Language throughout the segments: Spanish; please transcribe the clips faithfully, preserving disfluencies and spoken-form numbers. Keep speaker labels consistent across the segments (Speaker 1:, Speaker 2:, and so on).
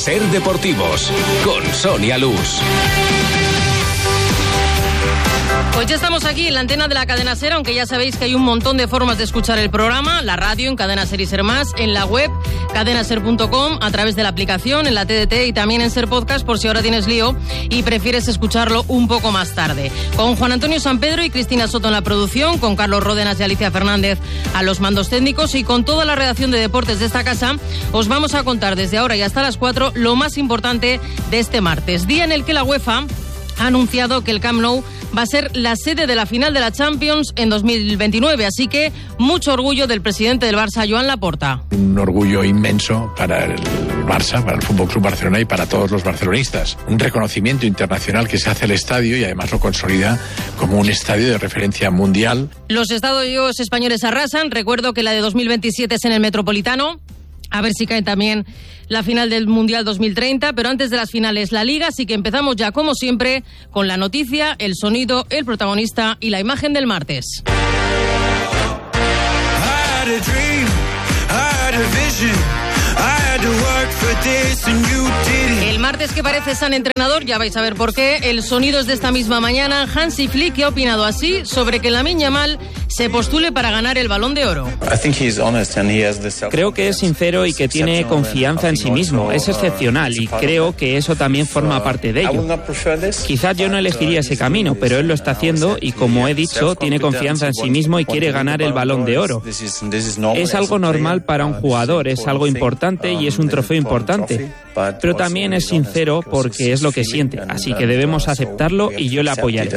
Speaker 1: Ser Deportivos, con Sonia Luz.
Speaker 2: Pues ya estamos aquí en la antena de la Cadena Ser, aunque ya sabéis que hay un montón de formas de escuchar el programa, la radio en Cadena Ser y Ser Más, en la web cadenaser punto com, a través de la aplicación, en la T D T y también en Ser Podcast, por si ahora tienes lío y prefieres escucharlo un poco más tarde. Con Juan Antonio Sampedro y Cristina Soto en la producción, con Carlos Ródenas y Alicia Fernández a los mandos técnicos y con toda la redacción de deportes de esta casa, os vamos a contar desde ahora y hasta las cuatro lo más importante de este martes, día en el que la UEFA ha anunciado que el Camp Nou va a ser la sede de la final de la Champions en dos mil veintinueve, así que mucho orgullo del presidente del Barça, Joan Laporta.
Speaker 3: Un orgullo inmenso para el Barça, para el F C Barcelona y para todos los barcelonistas. Un reconocimiento internacional que se hace al estadio y además lo consolida como un estadio de referencia mundial.
Speaker 2: Los estadios españoles arrasan. Recuerdo que la de dos mil veintisiete es en el Metropolitano. A ver si cae también la final del Mundial dos mil treinta, pero antes de las finales la Liga, así que empezamos ya como siempre con la noticia, el sonido, el protagonista y la imagen del martes. El martes que parece San Entrenador, ya vais a ver por qué. El sonido es de esta misma mañana. Hansi Flick ha opinado así sobre que Lamine Yamal se postule para ganar el Balón de Oro.
Speaker 4: Creo que es sincero y que tiene confianza en sí mismo. Es excepcional y creo que eso también forma parte de ello. Quizás yo no elegiría ese camino, pero él lo está haciendo y, como he dicho, tiene confianza en sí mismo y quiere ganar el Balón de Oro. Es algo normal para un jugador, es algo importante y es un trofeo importante. Pero también es sincero porque es lo que siente, así que debemos aceptarlo y yo le apoyaré.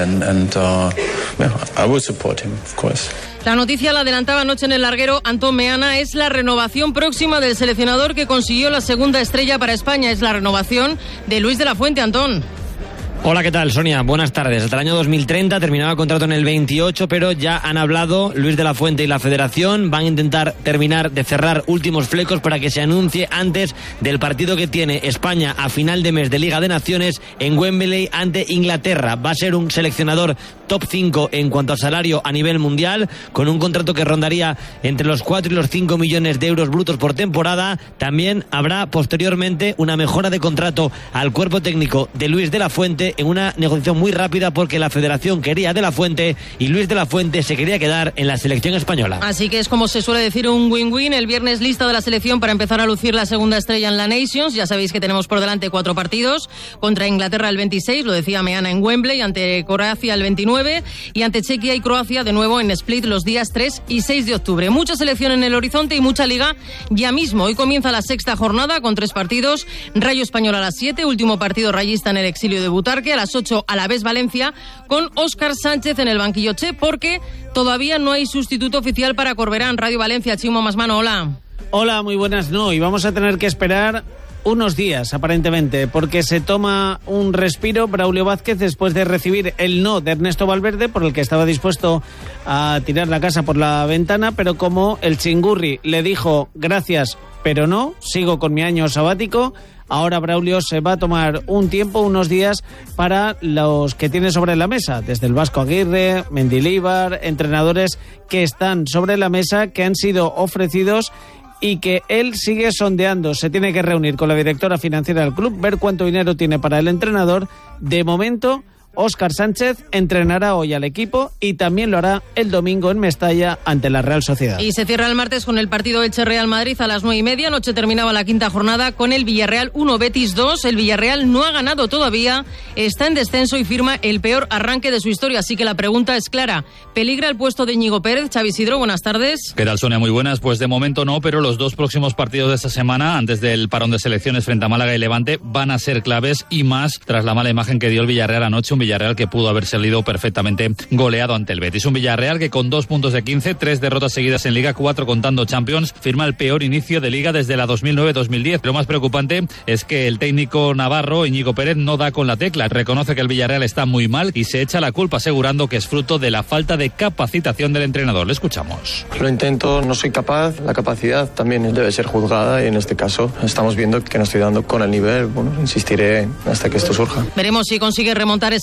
Speaker 2: La noticia la adelantaba anoche en el larguero Antón Meana, es la renovación próxima del seleccionador que consiguió la segunda estrella para España, es la renovación de Luis de la Fuente. Antón.
Speaker 5: Hola, ¿qué tal, Sonia? Buenas tardes. Hasta el año dos mil treinta terminaba el contrato en el veintiocho, pero ya han hablado Luis de la Fuente y la Federación. Van a intentar terminar de cerrar últimos flecos para que se anuncie antes del partido que tiene España a final de mes de Liga de Naciones en Wembley ante Inglaterra. Va a ser un seleccionador top cinco en cuanto a salario a nivel mundial, con un contrato que rondaría entre los cuatro y los cinco millones de euros brutos por temporada. También habrá posteriormente una mejora de contrato al cuerpo técnico de Luis de la Fuente en una negociación muy rápida porque la Federación quería de la Fuente y Luis de la Fuente se quería quedar en la selección española.
Speaker 2: Así que es, como se suele decir, un win-win. El viernes lista de la selección para empezar a lucir la segunda estrella en la Nations. Ya sabéis que tenemos por delante cuatro partidos. Contra Inglaterra el veintiséis, lo decía Meana, en Wembley, ante Croacia el veintinueve y ante Chequia y Croacia de nuevo en Split los días tres y seis de octubre. Mucha selección en el horizonte y mucha liga ya mismo. Hoy comienza la sexta jornada con tres partidos. Rayo Español a las siete, último partido rayista en el exilio de Butarque. A las ocho, Alavés Valencia, con Óscar Sánchez en el banquillo Che, porque todavía no hay sustituto oficial para Corberán. Radio Valencia, Chimo Masmano, hola.
Speaker 6: Hola, muy buenas, no, y vamos a tener que esperar unos días, aparentemente, porque se toma un respiro Braulio Vázquez después de recibir el no de Ernesto Valverde, por el que estaba dispuesto a tirar la casa por la ventana, pero como el Chingurri le dijo gracias, pero no, sigo con mi año sabático. Ahora Braulio se va a tomar un tiempo, unos días, para los que tiene sobre la mesa, desde el Vasco Aguirre, Mendilibar, entrenadores que están sobre la mesa, que han sido ofrecidos y que él sigue sondeando. Se tiene que reunir con la directora financiera del club, ver cuánto dinero tiene para el entrenador. De momento, Óscar Sánchez entrenará hoy al equipo y también lo hará el domingo en Mestalla ante la Real Sociedad.
Speaker 2: Y se cierra el martes con el partido Elche-Real Madrid a las nueve y media. Anoche terminaba la quinta jornada con el Villarreal uno, Betis dos. El Villarreal no ha ganado todavía, está en descenso y firma el peor arranque de su historia. Así que la pregunta es clara. ¿Peligra el puesto de Íñigo Pérez? Xavi Isidro, buenas tardes.
Speaker 7: ¿Qué tal, Sonia? Muy buenas. Pues de momento no, pero los dos próximos partidos de esta semana, antes del parón de selecciones frente a Málaga y Levante, van a ser claves y más tras la mala imagen que dio el Villarreal anoche. Un Villarreal que pudo haber salido perfectamente goleado ante el Betis. Un Villarreal que con dos puntos de quince, tres derrotas seguidas en Liga, cuatro contando Champions, firma el peor inicio de Liga desde la dos mil nueve dos mil diez. Lo más preocupante es que el técnico navarro, Íñigo Pérez, no da con la tecla. Reconoce que el Villarreal está muy mal y se echa la culpa, asegurando que es fruto de la falta de capacitación del entrenador. Le escuchamos.
Speaker 8: Lo intento, no soy capaz. La capacidad también debe ser juzgada y en este caso estamos viendo que no estoy dando con el nivel. Bueno, insistiré hasta que esto surja.
Speaker 2: Veremos si consigue remontar esa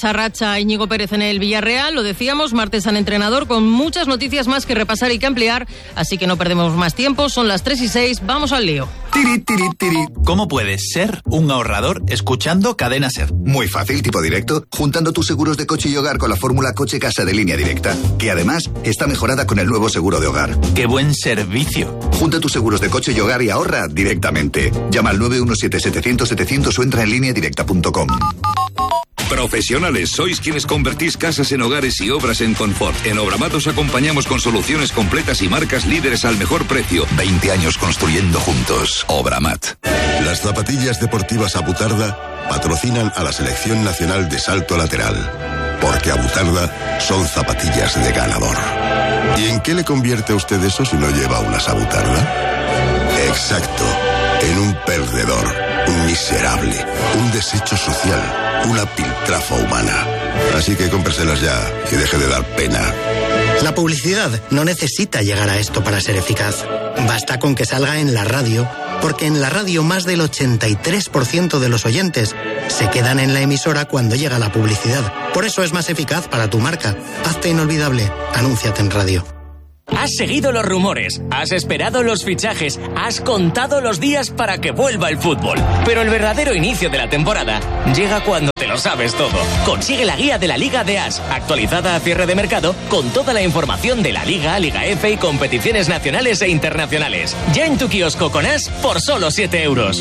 Speaker 2: esa racha a Íñigo Pérez en el Villarreal. Lo decíamos, martes al entrenador, con muchas noticias más que repasar y que ampliar, así que no perdemos más tiempo. Son las tres y seis, vamos al lío.
Speaker 9: Tiri, tiri, tiri. ¿Cómo puedes ser un ahorrador escuchando Cadena SER?
Speaker 10: Muy fácil, tipo directo, juntando tus seguros de coche y hogar con la fórmula Coche Casa de Línea Directa, que además está mejorada con el nuevo seguro de hogar.
Speaker 9: ¡Qué buen servicio!
Speaker 10: Junta tus seguros de coche y hogar y ahorra directamente. Llama al nueve uno siete setecientos setecientos o entra en línea directa punto com.
Speaker 11: Profesionales, sois quienes convertís casas en hogares y obras en confort. En Obramat os acompañamos con soluciones completas y marcas líderes al mejor precio. veinte años construyendo juntos. Obramat.
Speaker 12: Las zapatillas deportivas Abutarda patrocinan a la Selección Nacional de Salto Lateral. Porque Abutarda son zapatillas de ganador. ¿Y en qué le convierte a usted eso si no lleva unas Abutarda? Exacto, en un perdedor, un miserable, un desecho social. Una piltrafa humana. Así que cómpreselas ya y deje de dar pena.
Speaker 13: La publicidad no necesita llegar a esto para ser eficaz. Basta con que salga en la radio, porque en la radio más del ochenta y tres por ciento de los oyentes se quedan en la emisora cuando llega la publicidad. Por eso es más eficaz para tu marca. Hazte inolvidable. Anúnciate en radio.
Speaker 14: Has seguido los rumores, has esperado los fichajes, has contado los días para que vuelva el fútbol. Pero el verdadero inicio de la temporada llega cuando te lo sabes todo. Consigue la guía de la Liga de As, actualizada a cierre de mercado, con toda la información de la Liga, Liga F y competiciones nacionales e internacionales. Ya en tu kiosco con As por solo siete euros.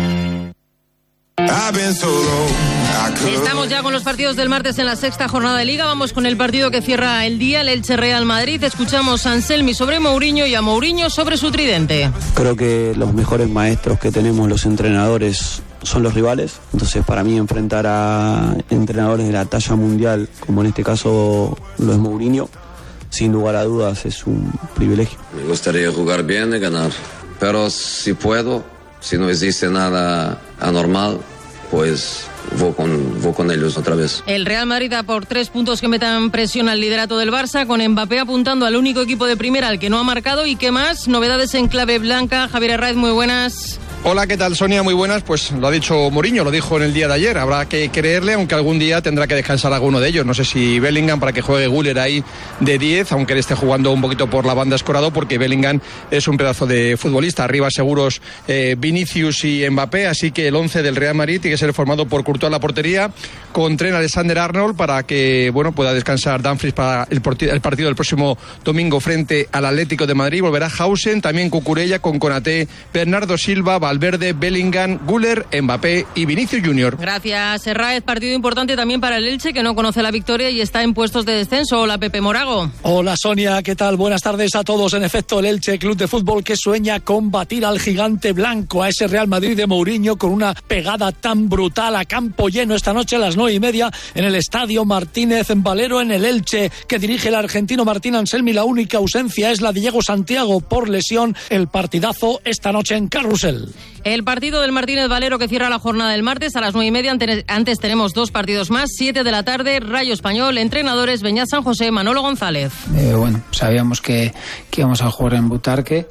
Speaker 2: Estamos ya con los partidos del martes en la sexta jornada de Liga. Vamos con el partido que cierra el día, el Elche Real Madrid. Escuchamos a Anselmi sobre Mourinho y a Mourinho sobre su tridente.
Speaker 15: Creo que los mejores maestros que tenemos los entrenadores son los rivales. Entonces, para mí, enfrentar a entrenadores de la talla mundial, como en este caso lo es Mourinho, sin lugar a dudas es un privilegio.
Speaker 16: Me gustaría jugar bien y ganar, pero si puedo, si no existe nada anormal, pues voy con, voy con ellos otra vez.
Speaker 2: El Real Madrid da por tres puntos que metan presión al liderato del Barça, con Mbappé apuntando al único equipo de primera al que no ha marcado. ¿Y qué más? Novedades en clave blanca. Javier Herraiz, muy buenas.
Speaker 17: Hola, ¿qué tal, Sonia? Muy buenas. Pues lo ha dicho Mourinho, lo dijo en el día de ayer. Habrá que creerle, aunque algún día tendrá que descansar alguno de ellos. No sé si Bellingham, para que juegue Güler ahí de diez, aunque él esté jugando un poquito por la banda escorado, porque Bellingham es un pedazo de futbolista. Arriba seguros eh, Vinicius y Mbappé, así que el once del Real Madrid tiene que ser formado por Courtois en la portería, con Trent Alexander-Arnold, para que bueno pueda descansar Dumfries para el, el partido del próximo domingo frente al Atlético de Madrid. Volverá Hausen, también Cucurella, con Konaté, Bernardo Silva, Valverde, Bellingham, Güler, Mbappé y Vinicius Junior.
Speaker 2: Gracias, Herraiz. Partido importante también para el Elche, que no conoce la victoria y está en puestos de descenso. Hola, Pepe Morago.
Speaker 18: Hola, Sonia, ¿qué tal? Buenas tardes a todos. En efecto, el Elche, club de fútbol que sueña con batir al gigante blanco, a ese Real Madrid de Mourinho, con una pegada tan brutal a campo lleno esta noche a las nueve y media en el Estadio Martínez en Valero, en el Elche, que dirige el argentino Martín Anselmi. La única ausencia es la de Diego Santiago por lesión. El partidazo esta noche en Carrusel.
Speaker 2: El partido del Martínez Valero que cierra la jornada del martes a las nueve y media. Antes tenemos dos partidos más. Siete de la tarde, Rayo Español. Entrenadores: Beñat San José, Manolo González.
Speaker 19: Eh, bueno, sabíamos que, que íbamos a jugar en Butarque.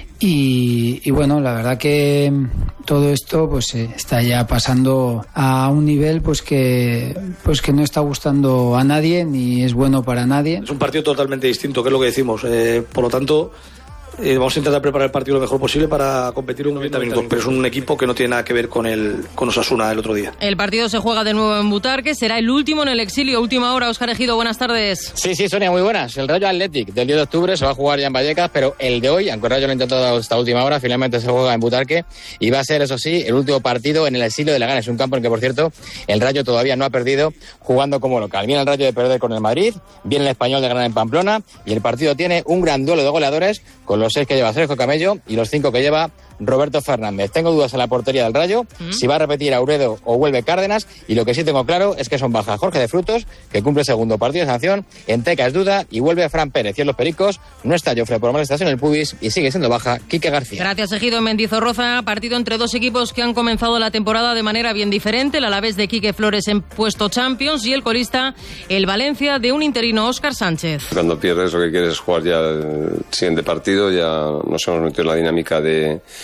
Speaker 19: Y, y bueno, la verdad que todo esto pues eh, está ya pasando a un nivel pues que pues que no está gustando a nadie ni es bueno para nadie.
Speaker 20: Es un partido totalmente distinto, que es lo que decimos. Eh, por lo tanto, Eh, vamos a intentar preparar el partido lo mejor posible para competir un noventa minutos, pero es un equipo que no tiene nada que ver con el con Osasuna el otro día.
Speaker 2: El partido se juega de nuevo en Butarque, será el último en el exilio. Última hora, Óscar Ejido, buenas tardes.
Speaker 21: Sí, sí, Sonia, muy buenas. El Rayo Athletic del diez de octubre se va a jugar ya en Vallecas, pero el de hoy, aunque el Rayo lo ha intentado hasta última hora, finalmente se juega en Butarque y va a ser, eso sí, el último partido en el exilio de Leganés. Es un campo en que, por cierto, el Rayo todavía no ha perdido jugando como local. Viene el Rayo de perder con el Madrid, viene el Español de ganar en Pamplona y el partido tiene un gran duelo de goleadores con los seis que lleva Sergio Camello y los cinco que lleva Roberto Fernández. Tengo dudas en la portería del Rayo, ¿Mm? si va a repetir Auredo o vuelve Cárdenas, y lo que sí tengo claro es que son bajas Jorge de Frutos, que cumple segundo partido de sanción, Enteca es duda y vuelve Fran Pérez. Y en los Pericos no está Jofre por molestias en el pubis y sigue siendo baja Quique García.
Speaker 2: Gracias, Ejido. Mendizorroza, partido entre dos equipos que han comenzado la temporada de manera bien diferente. El Alavés de Quique Flores en puesto Champions y el colista, el Valencia de un interino Óscar Sánchez.
Speaker 22: Cuando pierdes lo que quieres es jugar ya el siguiente partido, ya nos hemos metido en la dinámica de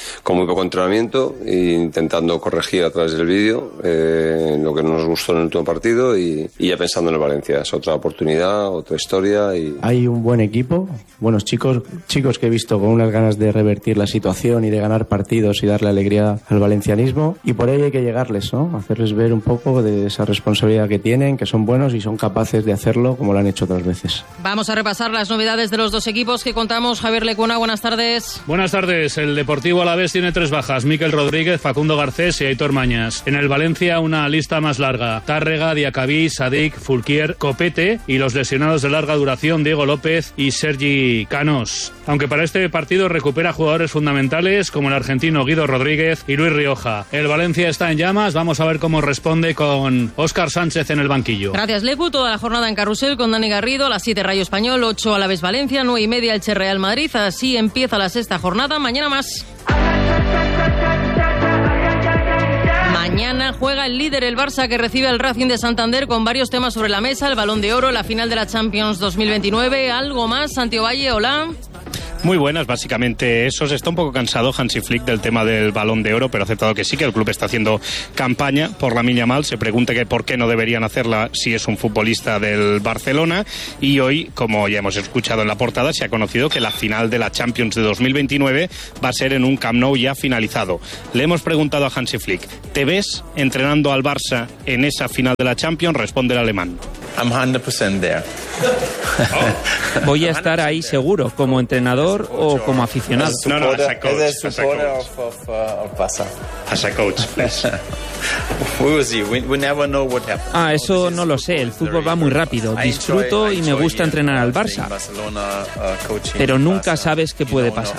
Speaker 1: con muy poco entrenamiento e intentando corregir a través del vídeo eh, lo que no nos gustó en el último partido y, y ya pensando en el Valencia. Es otra oportunidad, otra historia. Y...
Speaker 22: Hay un buen equipo, buenos chicos, chicos que he visto con unas ganas de revertir la situación y de ganar partidos y darle alegría al valencianismo, y por ello hay que llegarles, ¿no? Hacerles ver un poco de esa responsabilidad que tienen, que son buenos y son capaces de hacerlo como lo han hecho otras veces.
Speaker 2: Vamos a repasar las novedades de los dos equipos que contamos. Javier Lecuna, buenas tardes.
Speaker 23: Buenas tardes. El Deportivo Alavés tiene tres bajas: Mikel Rodríguez, Facundo Garcés y Aitor Mañas. En el Valencia una lista más larga: Tárrega, Diacabí, Sadik, Fulquier, Copete, y los lesionados de larga duración Diego López y Sergi Canos. Aunque para este partido recupera jugadores fundamentales como el argentino Guido Rodríguez y Luis Rioja. El Valencia está en llamas, vamos a ver cómo responde con Óscar Sánchez en el banquillo.
Speaker 2: Gracias, Lecu. Toda la jornada en Carrusel con Dani Garrido, a las siete Rayo Español, ocho Alavés Valencia, nueve y media Elche Real Madrid. Así empieza la sexta jornada. Mañana más. Mañana juega el líder, el Barça, que recibe al Racing de Santander, con varios temas sobre la mesa: el Balón de Oro, la final de la Champions dos mil veintinueve. ¿Algo más? Santiago Valle, hola.
Speaker 24: Muy buenas, básicamente eso. Se está un poco cansado Hansi Flick del tema del Balón de Oro, pero ha aceptado que sí, que el club está haciendo campaña por Lamine Yamal. Se pregunta que por qué no deberían hacerla si es un futbolista del Barcelona. Y hoy, como ya hemos escuchado en la portada, se ha conocido que la final de la Champions de dos mil veintinueve va a ser en un Camp Nou ya finalizado. Le hemos preguntado a Hansi Flick: ¿te ves entrenando al Barça en esa final de la Champions? Responde el alemán:
Speaker 25: I'm one hundred percent there.
Speaker 4: Voy a estar ahí seguro, como entrenador o como aficionado.
Speaker 25: No, no, as a coach. As a supporter of, of, uh, of Barça.
Speaker 24: As a coach, please.
Speaker 25: We will see. We, we never know what happens.
Speaker 4: Ah, eso no lo sé. El fútbol va muy rápido. Disfruto y me gusta entrenar al Barça. Pero nunca sabes qué puede pasar.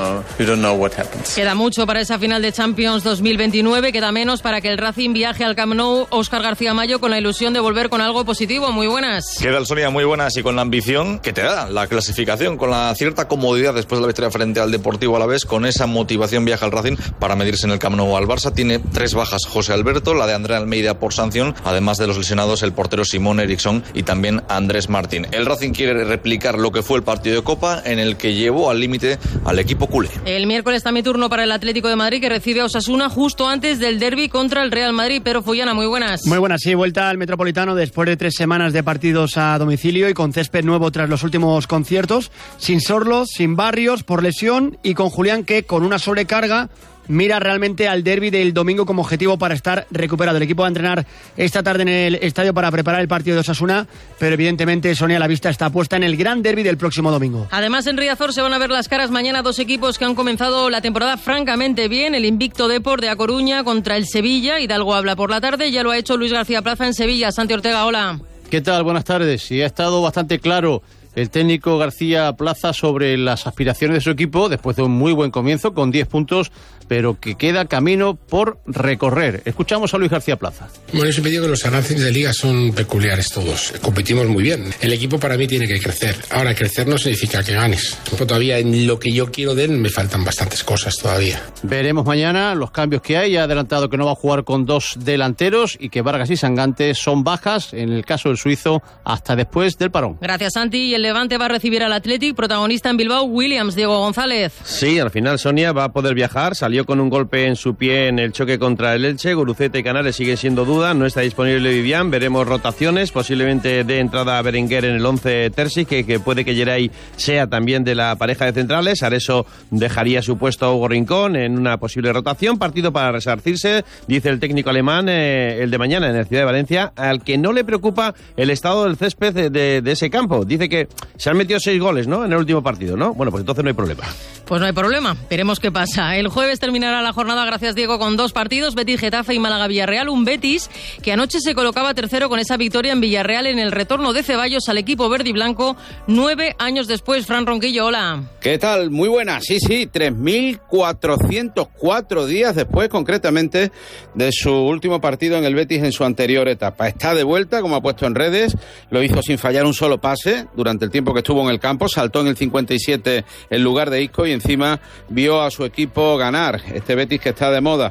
Speaker 2: Queda mucho para esa final de Champions dos mil veintinueve. Queda menos para que el Racing viaje al Camp Nou. Óscar García Mayo, con la ilusión de volver con algo positivo. Muy buenas.
Speaker 26: ¿Qué tal, Sonia? Muy buenas, y con la ambición que te da la clasificación, con la cierta comodidad después de la victoria frente al Deportivo Alavés. Con esa motivación viaja al Racing para medirse en el Camp Nou al Barça. Tiene tres bajas José Alberto, la de André Almeida por sanción, además de los lesionados el portero Simón Eriksson y también Andrés Martín. El Racing quiere replicar lo que fue el partido de Copa, en el que llevó al límite al equipo culé.
Speaker 2: El miércoles también turno para el Atlético de Madrid, que recibe a Osasuna justo antes del derbi contra el Real Madrid. Pero Follana, muy buenas.
Speaker 27: Muy buenas, sí, vuelta al Metropolitano después de tres semanas de partidos a domicilio y con césped nuevo tras los últimos conciertos, sin Sorlos, sin Barrios por lesión, y con Julián, que con una sobrecarga mira realmente al derbi del domingo como objetivo para estar recuperado. El equipo va a entrenar esta tarde en el estadio para preparar el partido de Osasuna, pero evidentemente, Sonia, la vista está puesta en el gran derbi del próximo domingo.
Speaker 2: Además, en Riazor se van a ver las caras mañana dos equipos que han comenzado la temporada francamente bien. El invicto Depor de A Coruña contra el Sevilla. Hidalgo habla por la tarde, ya lo ha hecho Luis García Plaza en Sevilla. Santi Ortega, hola.
Speaker 28: ¿Qué tal? Buenas tardes. Sí, ha estado bastante claro el técnico García Plaza sobre las aspiraciones de su equipo después de un muy buen comienzo con diez puntos, pero que queda camino por recorrer. Escuchamos a Luis García Plaza.
Speaker 29: Bueno, yo siempre digo que los aranceles de liga son peculiares todos. Competimos muy bien. El equipo para mí tiene que crecer. Ahora, crecer no significa que ganes. Todavía en lo que yo quiero de él me faltan bastantes cosas todavía.
Speaker 28: Veremos mañana los cambios que hay. Ha adelantado que no va a jugar con dos delanteros y que Vargas y Sangante son bajas, en el caso del suizo, hasta después del parón.
Speaker 2: Gracias, Santi. Y el Levante va a recibir al Athletic, protagonista en Bilbao, Williams. Diego González.
Speaker 30: Sí, al final Sonia va a poder viajar. Salió con un golpe en su pie en el choque contra el Elche. Guruceta y Canales siguen siendo duda. No está disponible Vivian. Veremos rotaciones. Posiblemente de entrada a Berenguer en el once Terzi, que, que puede que Geray sea también de la pareja de centrales. Areso dejaría su puesto a Hugo Rincón en una posible rotación. Partido para resarcirse, dice el técnico alemán, eh, el de mañana en el Ciudad de Valencia, al que no le preocupa el estado del césped de, de, de ese campo. Dice que se han metido seis goles, ¿no?, en el último partido, ¿no? Bueno, pues entonces no hay problema.
Speaker 2: Pues no hay problema. Veremos qué pasa. El jueves terminará la jornada, gracias Diego, con dos partidos: Betis Getafe y Málaga Villarreal. Un Betis que anoche se colocaba tercero con esa victoria en Villarreal en el retorno de Ceballos al equipo verde y blanco nueve años después. Fran Ronquillo, hola.
Speaker 31: ¿Qué tal? Muy buena. Sí, sí, tres mil cuatrocientos cuatro días después, concretamente, de su último partido en el Betis en su anterior etapa. Está de vuelta, como ha puesto en redes, lo hizo sin fallar un solo pase durante el tiempo que estuvo en el campo, saltó en el cincuenta y siete en lugar de Isco y encima vio a su equipo ganar. Este Betis que está de moda.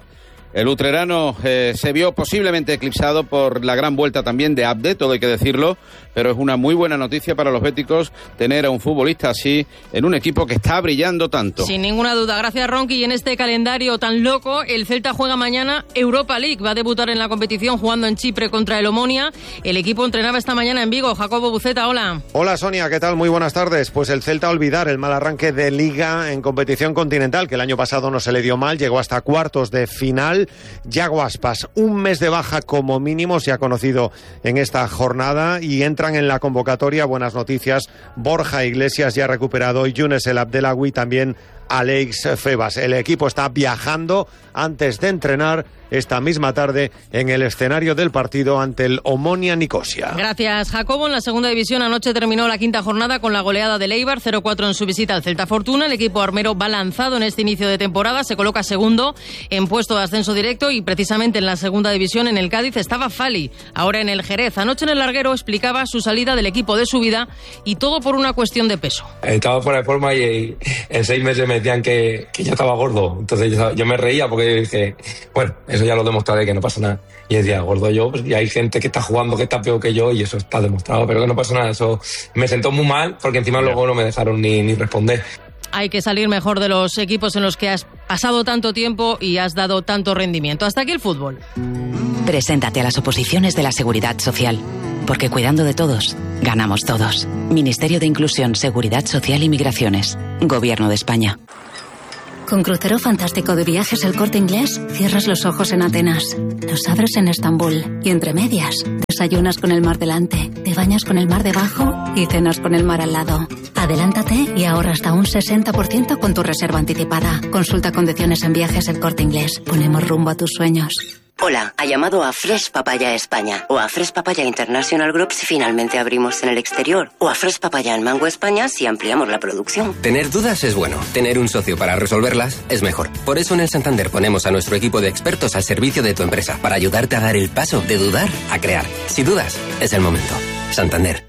Speaker 31: El utrerano eh, se vio posiblemente eclipsado por la gran vuelta también de Abde, todo hay que decirlo, pero es una muy buena noticia para los béticos tener a un futbolista así en un equipo que está brillando tanto.
Speaker 2: Sin ninguna duda. Gracias, Ronqui. Y en este calendario tan loco, el Celta juega mañana Europa League. Va a debutar en la competición jugando en Chipre contra el Omonia. El equipo entrenaba esta mañana en Vigo. Jacobo Buceta, hola.
Speaker 3: Hola, Sonia, ¿qué tal? Muy buenas tardes. Pues el Celta a olvidar el mal arranque de Liga en competición continental, que el año pasado no se le dio mal, llegó hasta cuartos de final. Yago Aspas, un mes de baja como mínimo se ha conocido en esta jornada y entran en la convocatoria, buenas noticias, Borja Iglesias ya recuperado y Younes El Abdelawi, también Alex Febas. El equipo está viajando antes de entrenar esta misma tarde en el escenario del partido ante el Omonia Nicosia.
Speaker 2: Gracias, Jacobo. En la segunda división anoche terminó la quinta jornada con la goleada del Eibar, cero cuatro en su visita al Celta Fortuna. El equipo armero va lanzado en este inicio de temporada, se coloca segundo en puesto de ascenso directo y precisamente en la segunda división en el Cádiz estaba Fali, ahora en el Jerez. Anoche en el larguero explicaba su salida del equipo de su vida y todo por una cuestión de peso.
Speaker 5: Estaba fuera de forma y en seis meses me decían que, que yo estaba gordo, entonces yo, yo me reía porque dije, bueno, eso ya lo demostraré, que no pasa nada. Y decía, gordo yo, pues, y hay gente que está jugando que está peor que yo y eso está demostrado, pero que no pasa nada. Eso me sentó muy mal porque encima luego no me dejaron ni, ni responder.
Speaker 2: Hay que salir mejor de los equipos en los que has pasado tanto tiempo y has dado tanto rendimiento. Hasta aquí el fútbol.
Speaker 6: Preséntate a las oposiciones de la Seguridad Social, porque cuidando de todos, ganamos todos. Ministerio de Inclusión, Seguridad Social y Migraciones. Gobierno de España.
Speaker 7: Con crucero fantástico de Viajes El Corte Inglés, cierras los ojos en Atenas, los abres en Estambul y entre medias, desayunas con el mar delante, te bañas con el mar debajo y cenas con el mar al lado. Adelántate y ahorra hasta un sesenta por ciento con tu reserva anticipada. Consulta condiciones en Viajes El Corte Inglés. Ponemos rumbo a tus sueños.
Speaker 8: Hola, ha llamado a Fresh Papaya España o a Fresh Papaya International Group si finalmente abrimos en el exterior o a Fresh Papaya en Mango España si ampliamos la producción.
Speaker 9: Tener dudas es bueno, tener un socio para resolverlas es mejor. Por eso en el Santander ponemos a nuestro equipo de expertos al servicio de tu empresa para ayudarte a dar el paso de dudar a crear. Si dudas, es el momento. Santander.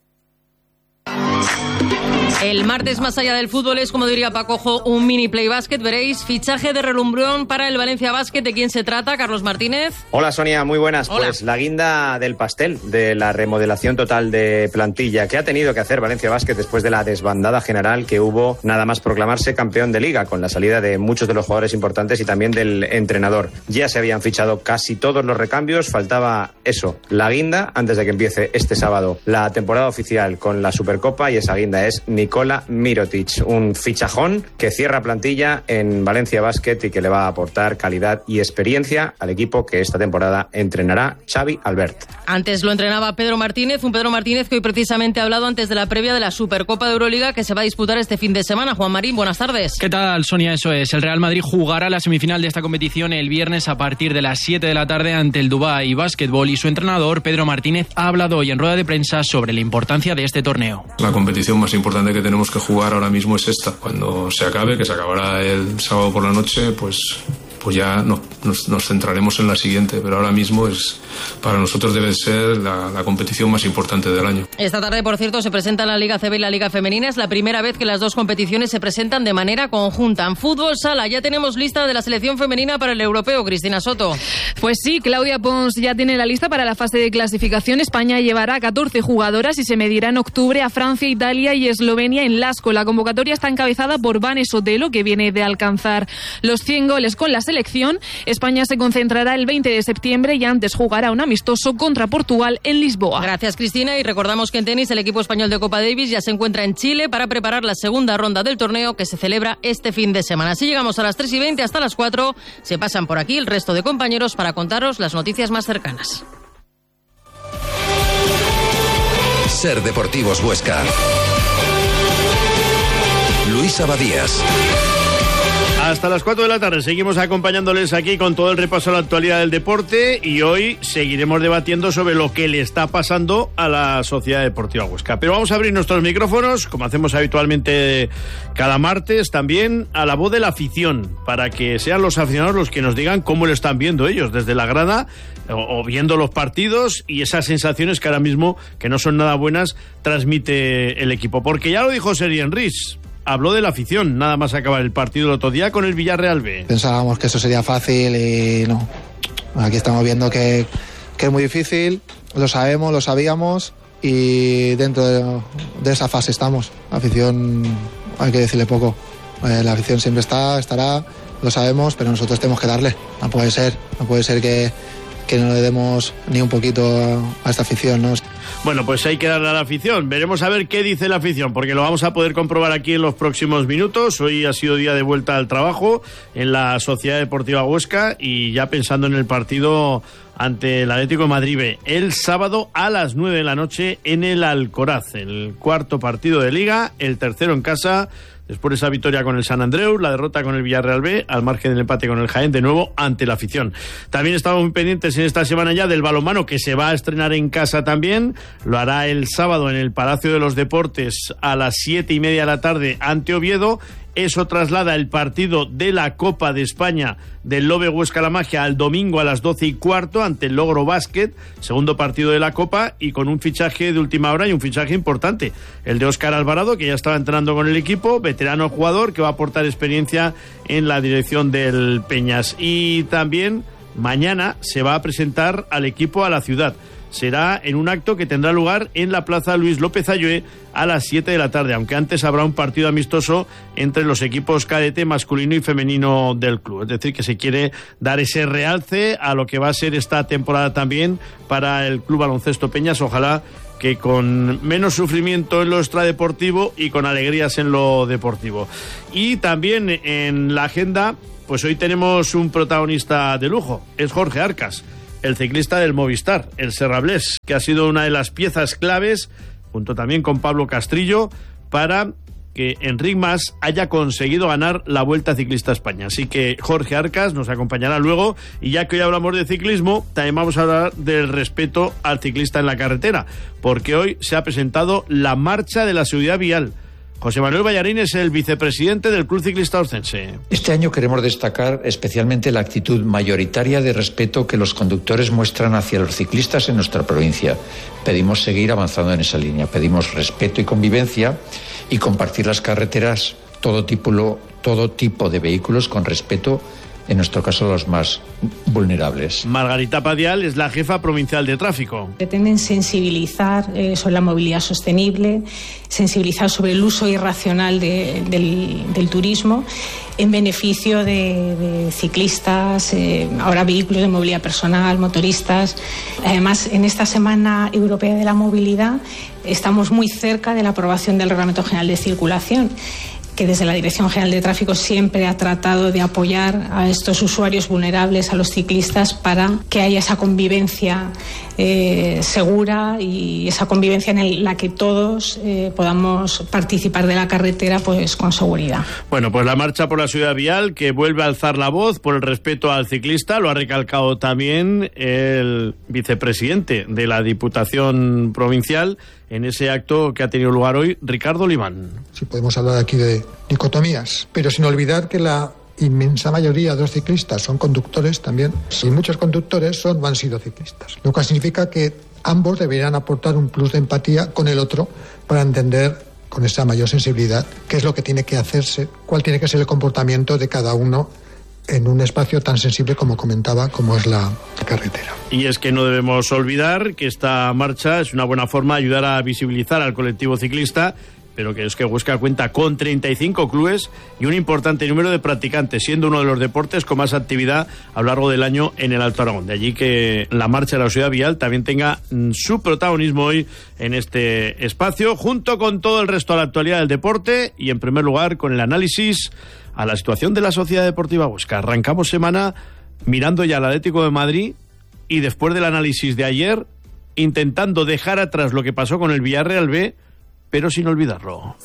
Speaker 2: El martes, más allá del fútbol, es, como diría Pacojo, un mini play basket. Veréis, fichaje de relumbrón para el Valencia Basket. ¿De quién se trata? Carlos Martínez.
Speaker 10: Hola, Sonia, muy buenas.
Speaker 2: Hola.
Speaker 10: Pues la guinda del pastel de la remodelación total de plantilla que ha tenido que hacer Valencia Basket después de la desbandada general que hubo nada más proclamarse campeón de liga, con la salida de muchos de los jugadores importantes y también del entrenador. Ya se habían fichado casi todos los recambios, faltaba eso, la guinda, antes de que empiece este sábado la temporada oficial con la Supercopa, y esa guinda es Nikola Mirotic, un fichajón que cierra plantilla en Valencia Basket y que le va a aportar calidad y experiencia al equipo que esta temporada entrenará Xavi Albert.
Speaker 2: Antes lo entrenaba Pedro Martínez, un Pedro Martínez que hoy precisamente ha hablado antes de la previa de la Supercopa de Euroliga que se va a disputar este fin de semana. Juan Marín, buenas tardes.
Speaker 11: ¿Qué tal, Sonia? Eso es, el Real Madrid jugará la semifinal de esta competición el viernes a partir de las siete de la tarde ante el Dubái Basketball, y su entrenador Pedro Martínez ha hablado hoy en rueda de prensa sobre la importancia de este torneo.
Speaker 12: La competición más importante que tenemos que jugar ahora mismo es esta. Cuando se acabe, que se acabará el sábado por la noche, pues pues ya no, nos, nos centraremos en la siguiente, pero ahora mismo es para nosotros debe ser la, la competición más importante del año.
Speaker 2: Esta tarde, por cierto, se presenta la Liga C B y la Liga Femenina. Es la primera vez que las dos competiciones se presentan de manera conjunta. En fútbol sala ya tenemos lista de la selección femenina para el europeo. Cristina Soto.
Speaker 13: Pues sí, Claudia Pons ya tiene la lista para la fase de clasificación. España llevará catorce jugadoras y se medirá en octubre a Francia, Italia y Eslovenia en Lasco. La convocatoria está encabezada por Vane Sotelo, que viene de alcanzar los cien goles con la selección. España se concentrará el veinte de septiembre y antes jugará un amistoso contra Portugal en Lisboa.
Speaker 2: Gracias, Cristina. Y recordamos que en tenis el equipo español de Copa Davis ya se encuentra en Chile para preparar la segunda ronda del torneo que se celebra este fin de semana. Así llegamos a las tres y veinte, hasta las cuatro. Se pasan por aquí el resto de compañeros para contaros las noticias más cercanas.
Speaker 14: Ser Deportivos Huesca. Luis Abadías.
Speaker 28: Hasta las cuatro de la tarde seguimos acompañándoles aquí con todo el repaso a la actualidad del deporte, y hoy seguiremos debatiendo sobre lo que le está pasando a la Sociedad Deportiva Huesca. Pero vamos a abrir nuestros micrófonos, como hacemos habitualmente cada martes, también a la voz de la afición, para que sean los aficionados los que nos digan cómo lo están viendo ellos desde la grada o, o viendo los partidos, y esas sensaciones que ahora mismo, que no son nada buenas, transmite el equipo. Porque ya lo dijo Sergi Enrich, habló de la afición, nada más acabar el partido el otro día con el Villarreal B.
Speaker 1: Pensábamos que eso sería fácil y no. Aquí estamos viendo que, que es muy difícil, lo sabemos, lo sabíamos y dentro de, de esa fase estamos. La afición, hay que decirle poco. Eh, la afición siempre está, estará, lo sabemos, pero nosotros tenemos que darle. No puede ser, no puede ser que, que no le demos ni un poquito a, a esta afición, ¿no?
Speaker 28: Bueno, pues hay que darle a la afición. Veremos a ver qué dice la afición, porque lo vamos a poder comprobar aquí en los próximos minutos. Hoy ha sido día de vuelta al trabajo en la Sociedad Deportiva Huesca y ya pensando en el partido ante el Atlético de Madrid B, el sábado a las nueve de la noche en el Alcoraz, el cuarto partido de Liga, el tercero en casa. Después de esa victoria con el San Andreu, la derrota con el Villarreal B, al margen del empate con el Jaén, de nuevo ante la afición. También estamos muy pendientes en esta semana ya del balonmano, que se va a estrenar en casa también. Lo hará el sábado en el Palacio de los Deportes a las siete y media de la tarde ante Oviedo. Eso traslada el partido de la Copa de España del Lobe Huesca La Magia al domingo a las doce y cuarto ante el Logro Básquet, segundo partido de la Copa, y con un fichaje de última hora y un fichaje importante, el de Óscar Alvarado, que ya estaba entrenando con el equipo, veterano jugador que va a aportar experiencia en la dirección del Peñas. Y también mañana se va a presentar al equipo a la ciudad. Será en un acto que tendrá lugar en la Plaza Luis López Ayué a las siete de la tarde, aunque antes habrá un partido amistoso entre los equipos cadete masculino y femenino del club. Es decir, que se quiere dar ese realce a lo que va a ser esta temporada también para el Club Baloncesto Peñas. Ojalá que con menos sufrimiento en lo extradeportivo y con alegrías en lo deportivo. Y también en la agenda, pues hoy tenemos un protagonista de lujo, es Jorge Arcas, el ciclista del Movistar, el Serrablés, que ha sido una de las piezas claves, junto también con Pablo Castrillo, para que Enric Mas haya conseguido ganar la Vuelta Ciclista a España. Así que Jorge Arcas nos acompañará luego, y ya que hoy hablamos de ciclismo, también vamos a hablar del respeto al ciclista en la carretera, porque hoy se ha presentado la Marcha de la Seguridad Vial. José Manuel Ballarín es el vicepresidente del Club Ciclista Orcense.
Speaker 15: Este año queremos destacar especialmente la actitud mayoritaria de respeto que los conductores muestran hacia los ciclistas en nuestra provincia. Pedimos seguir avanzando en esa línea, pedimos respeto y convivencia y compartir las carreteras, todo tipo, todo tipo de vehículos con respeto, en nuestro caso los más vulnerables.
Speaker 28: Margarita Padial es la jefa provincial de tráfico.
Speaker 16: Pretenden sensibilizar eh, sobre la movilidad sostenible, sensibilizar sobre el uso irracional de, del, del turismo en beneficio de, de ciclistas, eh, ahora vehículos de movilidad personal, motoristas. Además, en esta Semana Europea de la Movilidad estamos muy cerca de la aprobación del Reglamento General de Circulación, que desde la Dirección General de Tráfico siempre ha tratado de apoyar a estos usuarios vulnerables, a los ciclistas, para que haya esa convivencia eh, segura y esa convivencia en la que todos eh, podamos participar de la carretera pues con seguridad.
Speaker 28: Bueno, pues la marcha por la seguridad vial, que vuelve a alzar la voz por el respeto al ciclista, lo ha recalcado también el vicepresidente de la Diputación Provincial en ese acto que ha tenido lugar hoy, Ricardo Limán.
Speaker 17: Sí, podemos hablar aquí de dicotomías, pero sin olvidar que la inmensa mayoría de los ciclistas son conductores también, y muchos conductores son o han sido ciclistas, lo cual significa que ambos deberían aportar un plus de empatía con el otro para entender con esa mayor sensibilidad qué es lo que tiene que hacerse, cuál tiene que ser el comportamiento de cada uno en un espacio tan sensible como comentaba, como es la carretera.
Speaker 28: Y es que no debemos olvidar que esta marcha es una buena forma de ayudar a visibilizar al colectivo ciclista, pero que es que Huesca cuenta con treinta y cinco clubes y un importante número de practicantes, siendo uno de los deportes con más actividad a lo largo del año en el Alto Aragón. De allí que la marcha de la seguridad vial también tenga su protagonismo hoy en este espacio, junto con todo el resto de la actualidad del deporte, y en primer lugar con el análisis a la situación de la Sociedad Deportiva Huesca. Arrancamos semana mirando ya al Atlético de Madrid y después del análisis de ayer intentando dejar atrás lo que pasó con el Villarreal B, pero sin olvidarlo.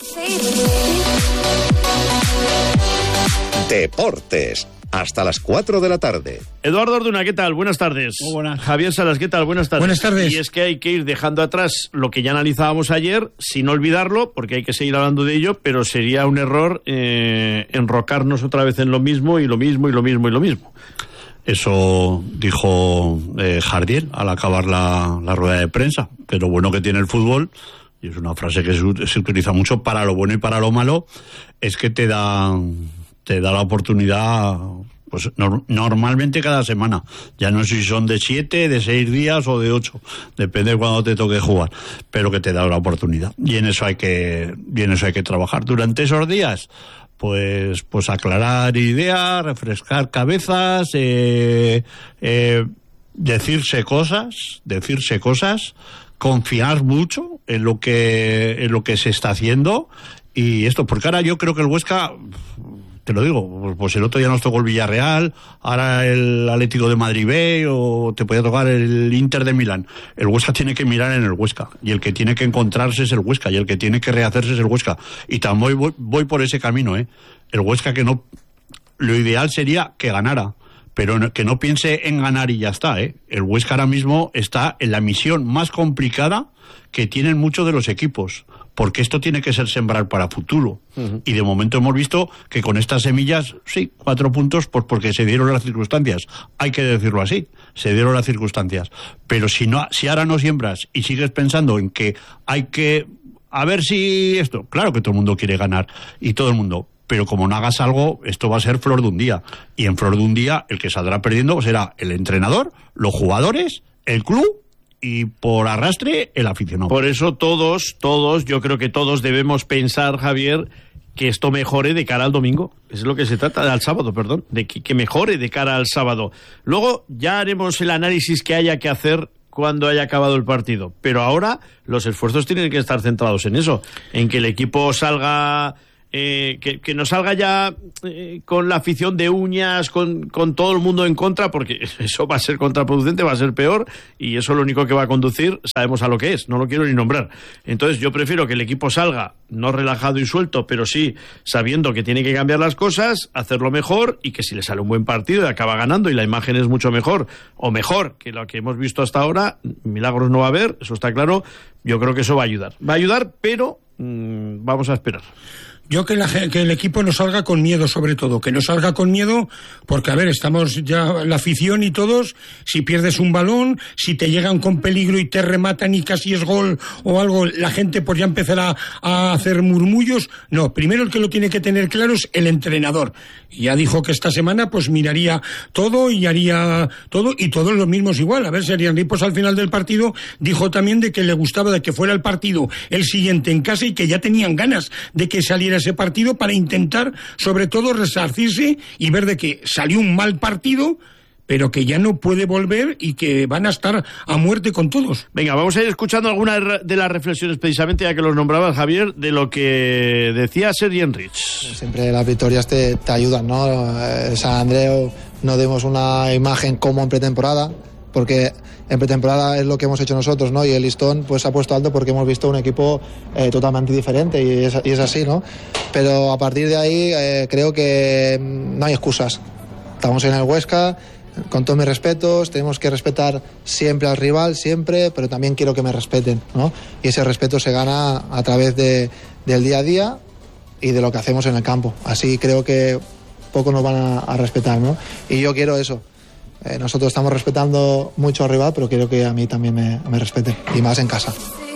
Speaker 14: Deportes, hasta las cuatro de la tarde.
Speaker 28: Eduardo Orduna, ¿qué tal? Buenas tardes.
Speaker 18: Muy buenas.
Speaker 28: Javier Salas, ¿qué tal? Buenas tardes.
Speaker 18: Buenas tardes.
Speaker 28: Y es que hay que ir dejando atrás lo que ya analizábamos ayer, sin olvidarlo, porque hay que seguir hablando de ello, pero sería un error eh, enrocarnos otra vez en lo mismo y lo mismo y lo mismo y lo mismo.
Speaker 18: Eso dijo eh, Jardiel al acabar la, la rueda de prensa, que lo bueno que tiene el fútbol y es una frase que se, se utiliza mucho para lo bueno y para lo malo, es que te da, te da la oportunidad, pues no, normalmente cada semana. Ya no sé si son de siete, de seis días o de ocho, depende de cuando te toque jugar, pero que te da la oportunidad. Y en eso hay que, y en eso hay que trabajar. Durante esos días, pues, pues aclarar ideas, refrescar cabezas, eh, eh, decirse cosas, decirse cosas, confiar mucho en lo que, en lo que se está haciendo. Y esto, porque ahora yo creo que el Huesca, te lo digo, pues el otro día nos tocó el Villarreal, ahora el Atlético de Madrid B, o te podía tocar el Inter de Milán. El Huesca tiene que mirar en el Huesca, y el que tiene que encontrarse es el Huesca, y el que tiene que rehacerse es el Huesca. Y también voy, voy por ese camino, ¿eh? El Huesca que no... Lo ideal sería que ganara, pero que no piense en ganar y ya está, ¿eh? El Huesca ahora mismo está en la misión más complicada que tienen muchos de los equipos, porque esto tiene que ser sembrar para futuro. Uh-huh. Y de momento hemos visto que con estas semillas, sí, cuatro puntos, pues porque se dieron las circunstancias. Hay que decirlo así, se dieron las circunstancias. Pero si no, si ahora no siembras y sigues pensando en que hay que, a ver si esto, claro que todo el mundo quiere ganar, y todo el mundo, pero como no hagas algo, esto va a ser flor de un día. Y en flor de un día, el que saldrá perdiendo será el entrenador, los jugadores, el club, y por arrastre el aficionado.
Speaker 28: Por eso todos, todos, yo creo que todos debemos pensar, Javier, que esto mejore de cara al domingo. Es lo que se trata, al sábado, perdón, de que, que mejore de cara al sábado. Luego ya haremos el análisis que haya que hacer cuando haya acabado el partido. Pero ahora los esfuerzos tienen que estar centrados en eso, en que el equipo salga... Eh, que, que no salga ya eh, con la afición de uñas, con, con todo el mundo en contra, porque eso va a ser contraproducente, va a ser peor, y eso lo único que va a conducir, sabemos a lo que es, no lo quiero ni nombrar. Entonces yo prefiero que el equipo salga no relajado y suelto, pero sí sabiendo que tiene que cambiar las cosas, hacerlo mejor, y que si le sale un buen partido y acaba ganando y la imagen es mucho mejor, o mejor que lo que hemos visto hasta ahora, milagros no va a haber, eso está claro. Yo creo que eso va a ayudar, va a ayudar, pero mmm, vamos a esperar.
Speaker 4: Yo que, la, que el equipo no salga con miedo, sobre todo, que no salga con miedo, porque a ver, estamos ya la afición y todos, si pierdes un balón, si te llegan con peligro y te rematan y casi es gol o algo, la gente pues ya empezará a hacer murmullos. No, primero el que lo tiene que tener claro es el entrenador. Ya dijo que esta semana pues miraría todo y haría todo, y todos los mismos igual. A ver, serían ripos al final del partido, dijo también de que le gustaba de que fuera el partido el siguiente en casa y que ya tenían ganas de que saliera ese partido para intentar, sobre todo, resarcirse y ver de que salió un mal partido, pero que ya no puede volver y que van a estar a muerte con todos.
Speaker 28: Venga, vamos a ir escuchando algunas de las reflexiones, precisamente ya que los nombraba Javier, de lo que decía Sergi Enrich.
Speaker 1: Siempre las victorias te, te ayudan, ¿no? En San Andreu no dimos una imagen como en pretemporada, porque en pretemporada es lo que hemos hecho nosotros, ¿no? Y el listón pues se ha puesto alto porque hemos visto un equipo eh, totalmente diferente, y es, y es así, ¿no? Pero a partir de ahí eh, creo que no hay excusas. Estamos en el Huesca, con todos mis respetos, tenemos que respetar siempre al rival, siempre, pero también quiero que me respeten, ¿no? Y ese respeto se gana a través de, del día a día y de lo que hacemos en el campo. Así creo que poco nos van a, a respetar, ¿no? Y yo quiero eso. Eh, nosotros estamos respetando mucho al rival, pero quiero que a mí también me, me respeten, y más en casa.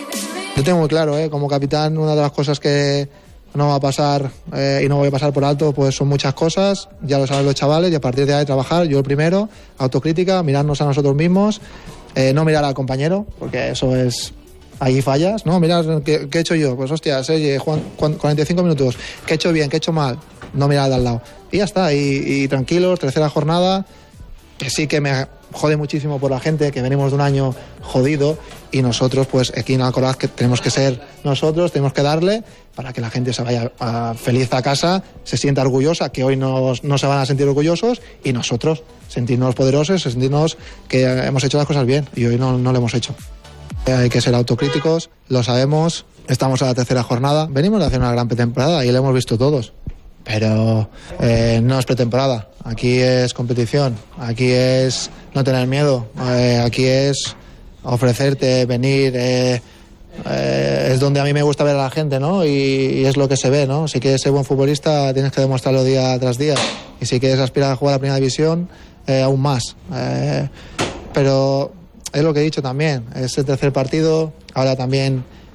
Speaker 1: Yo tengo muy claro, eh, como capitán, una de las cosas que no va a pasar eh, y no voy a pasar por alto, pues son muchas cosas, ya lo saben los chavales, y a partir de ahí trabajar, yo el primero, autocrítica, mirarnos a nosotros mismos, eh, no mirar al compañero, porque eso es... Ahí fallas, ¿no? Mirar, ¿qué, qué he hecho yo? Pues hostia, Sergi, Juan, cuarenta y cinco minutos, ¿qué he hecho bien, qué he hecho mal? No mirar al lado. Y ya está, y, y tranquilos, tercera jornada... que sí que me jode muchísimo por la gente, que venimos de un año jodido, y nosotros pues aquí en Alcoraz que tenemos que ser nosotros, tenemos que darle para que la gente se vaya a, feliz a casa, se sienta orgullosa, que hoy no, no se van a sentir orgullosos, y nosotros sentirnos poderosos, sentirnos que hemos hecho las cosas bien, y hoy no, no lo hemos hecho. Hay que ser autocríticos, lo sabemos, estamos a la tercera jornada, venimos de hacer una gran pretemporada y lo hemos visto todos. Pero eh, no es pretemporada, aquí es competición, aquí es no tener miedo, eh, aquí es ofrecerte, venir, eh, eh, es donde a mí me gusta ver a la gente, ¿no? Y, y es lo que se ve, ¿no? Si quieres ser buen futbolista tienes que demostrarlo día tras día, y si quieres aspirar a jugar a la primera división, eh, aún más. Eh, pero es lo que he dicho también, es el tercer partido, ahora también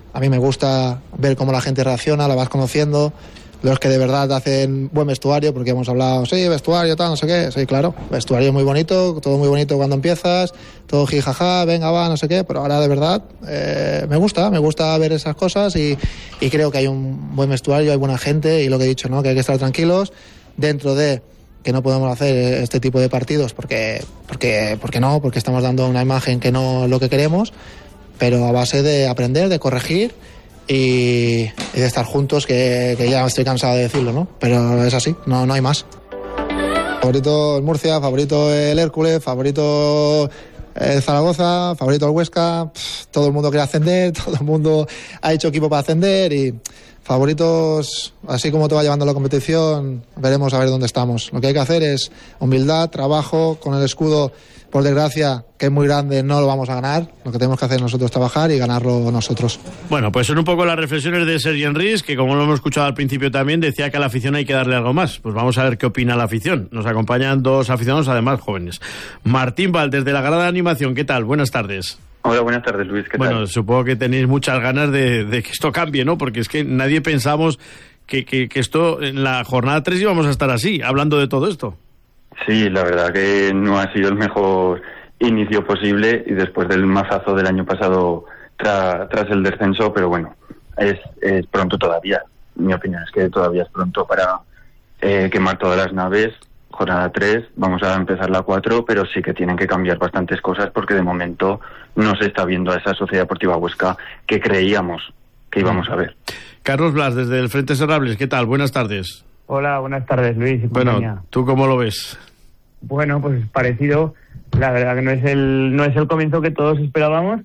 Speaker 1: A mí me gusta ver cómo la gente reacciona, la vas conociendo, los que de verdad hacen buen vestuario, porque hemos hablado, sí, vestuario, tal, no sé qué, sí, claro, vestuario muy bonito, todo muy bonito cuando empiezas, todo jijaja, venga, va, no sé qué, pero ahora de verdad eh, me gusta, me gusta ver esas cosas y, y creo que hay un buen vestuario, hay buena gente y lo que he dicho, ¿no? Que hay que estar tranquilos dentro de que no podemos hacer este tipo de partidos porque, porque, porque no, porque estamos dando una imagen que no es lo que queremos, pero a base de aprender, de corregir y, y de estar juntos, que, que ya estoy cansado de decirlo, ¿no? Pero es así, no, no hay más. Favorito el Murcia, favorito el Hércules, favorito el Zaragoza, favorito el Huesca, pff, todo el mundo quiere ascender, todo el mundo ha hecho equipo para ascender y favoritos, así como te va llevando la competición, veremos a ver dónde estamos. Lo que hay que hacer es humildad, trabajo, con el escudo, por desgracia, que es muy grande, no lo vamos a ganar. Lo que tenemos que hacer nosotros es trabajar y ganarlo nosotros.
Speaker 18: Bueno, pues son un poco las reflexiones de Sergi Enrich, que como lo hemos escuchado al principio también, decía que a la afición hay que darle algo más. Pues vamos a ver qué opina la afición. Nos acompañan dos aficionados, además jóvenes. Martín Val, desde la grada de animación, ¿qué tal? Buenas tardes.
Speaker 19: Hola, buenas tardes, Luis. ¿Qué
Speaker 18: bueno,
Speaker 19: tal?
Speaker 18: Supongo que tenéis muchas ganas de, de que esto cambie, ¿no? Porque es que nadie pensamos que, que, que esto, en la jornada tres íbamos a estar así, hablando de todo esto.
Speaker 19: Sí, la verdad que no ha sido el mejor inicio posible y después del mazazo del año pasado tra, tras el descenso, pero bueno, es, es pronto todavía. Mi opinión es que todavía es pronto para eh, quemar todas las naves. Jornada tres, vamos a empezar la cuatro, pero sí que tienen que cambiar bastantes cosas porque de momento no se está viendo a esa Sociedad Deportiva Huesca que creíamos que íbamos a ver.
Speaker 18: Carlos Blas, desde el Frente Serrables, ¿qué tal? Buenas tardes.
Speaker 20: Hola, buenas tardes, Luis. Y
Speaker 18: bueno,
Speaker 20: compañía.
Speaker 18: ¿Tú cómo lo ves?
Speaker 20: Bueno, pues parecido. La verdad que no es el no es el comienzo que todos esperábamos.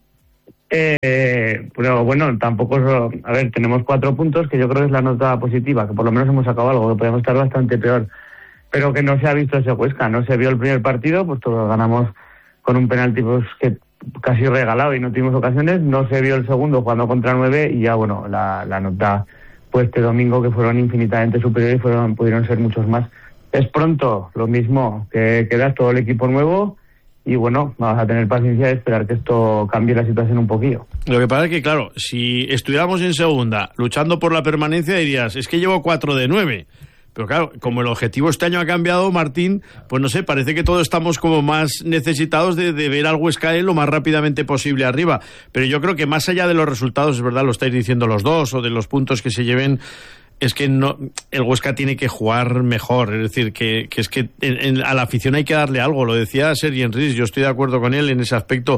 Speaker 20: Eh, pero bueno, tampoco es, a ver, tenemos cuatro puntos, que yo creo que es la nota positiva, que por lo menos hemos sacado algo, que podemos estar bastante peor. Pero que no se ha visto ese Huesca, no se vio el primer partido, pues todos ganamos con un penalti pues que casi regalado y no tuvimos ocasiones, no se vio el segundo jugando contra nueve y ya bueno, la, la nota pues este domingo que fueron infinitamente superiores y fueron, pudieron ser muchos más. Es pronto, lo mismo, que quedas todo el equipo nuevo y bueno, vamos a tener paciencia de esperar que esto cambie la situación un poquillo.
Speaker 18: Lo que pasa es que claro, si estuviéramos en segunda luchando por la permanencia dirías, es que llevo cuatro de nueve. Pero claro, como el objetivo este año ha cambiado, Martín, pues no sé, parece que todos estamos como más necesitados de, de ver al Huesca lo más rápidamente posible arriba. Pero yo creo que más allá de los resultados, es verdad, lo estáis diciendo los dos, o de los puntos que se lleven, es que no, el Huesca tiene que jugar mejor. Es decir, que, que es que en, en, a la afición hay que darle algo. Lo decía Sergi Enrich, yo estoy de acuerdo con él en ese aspecto.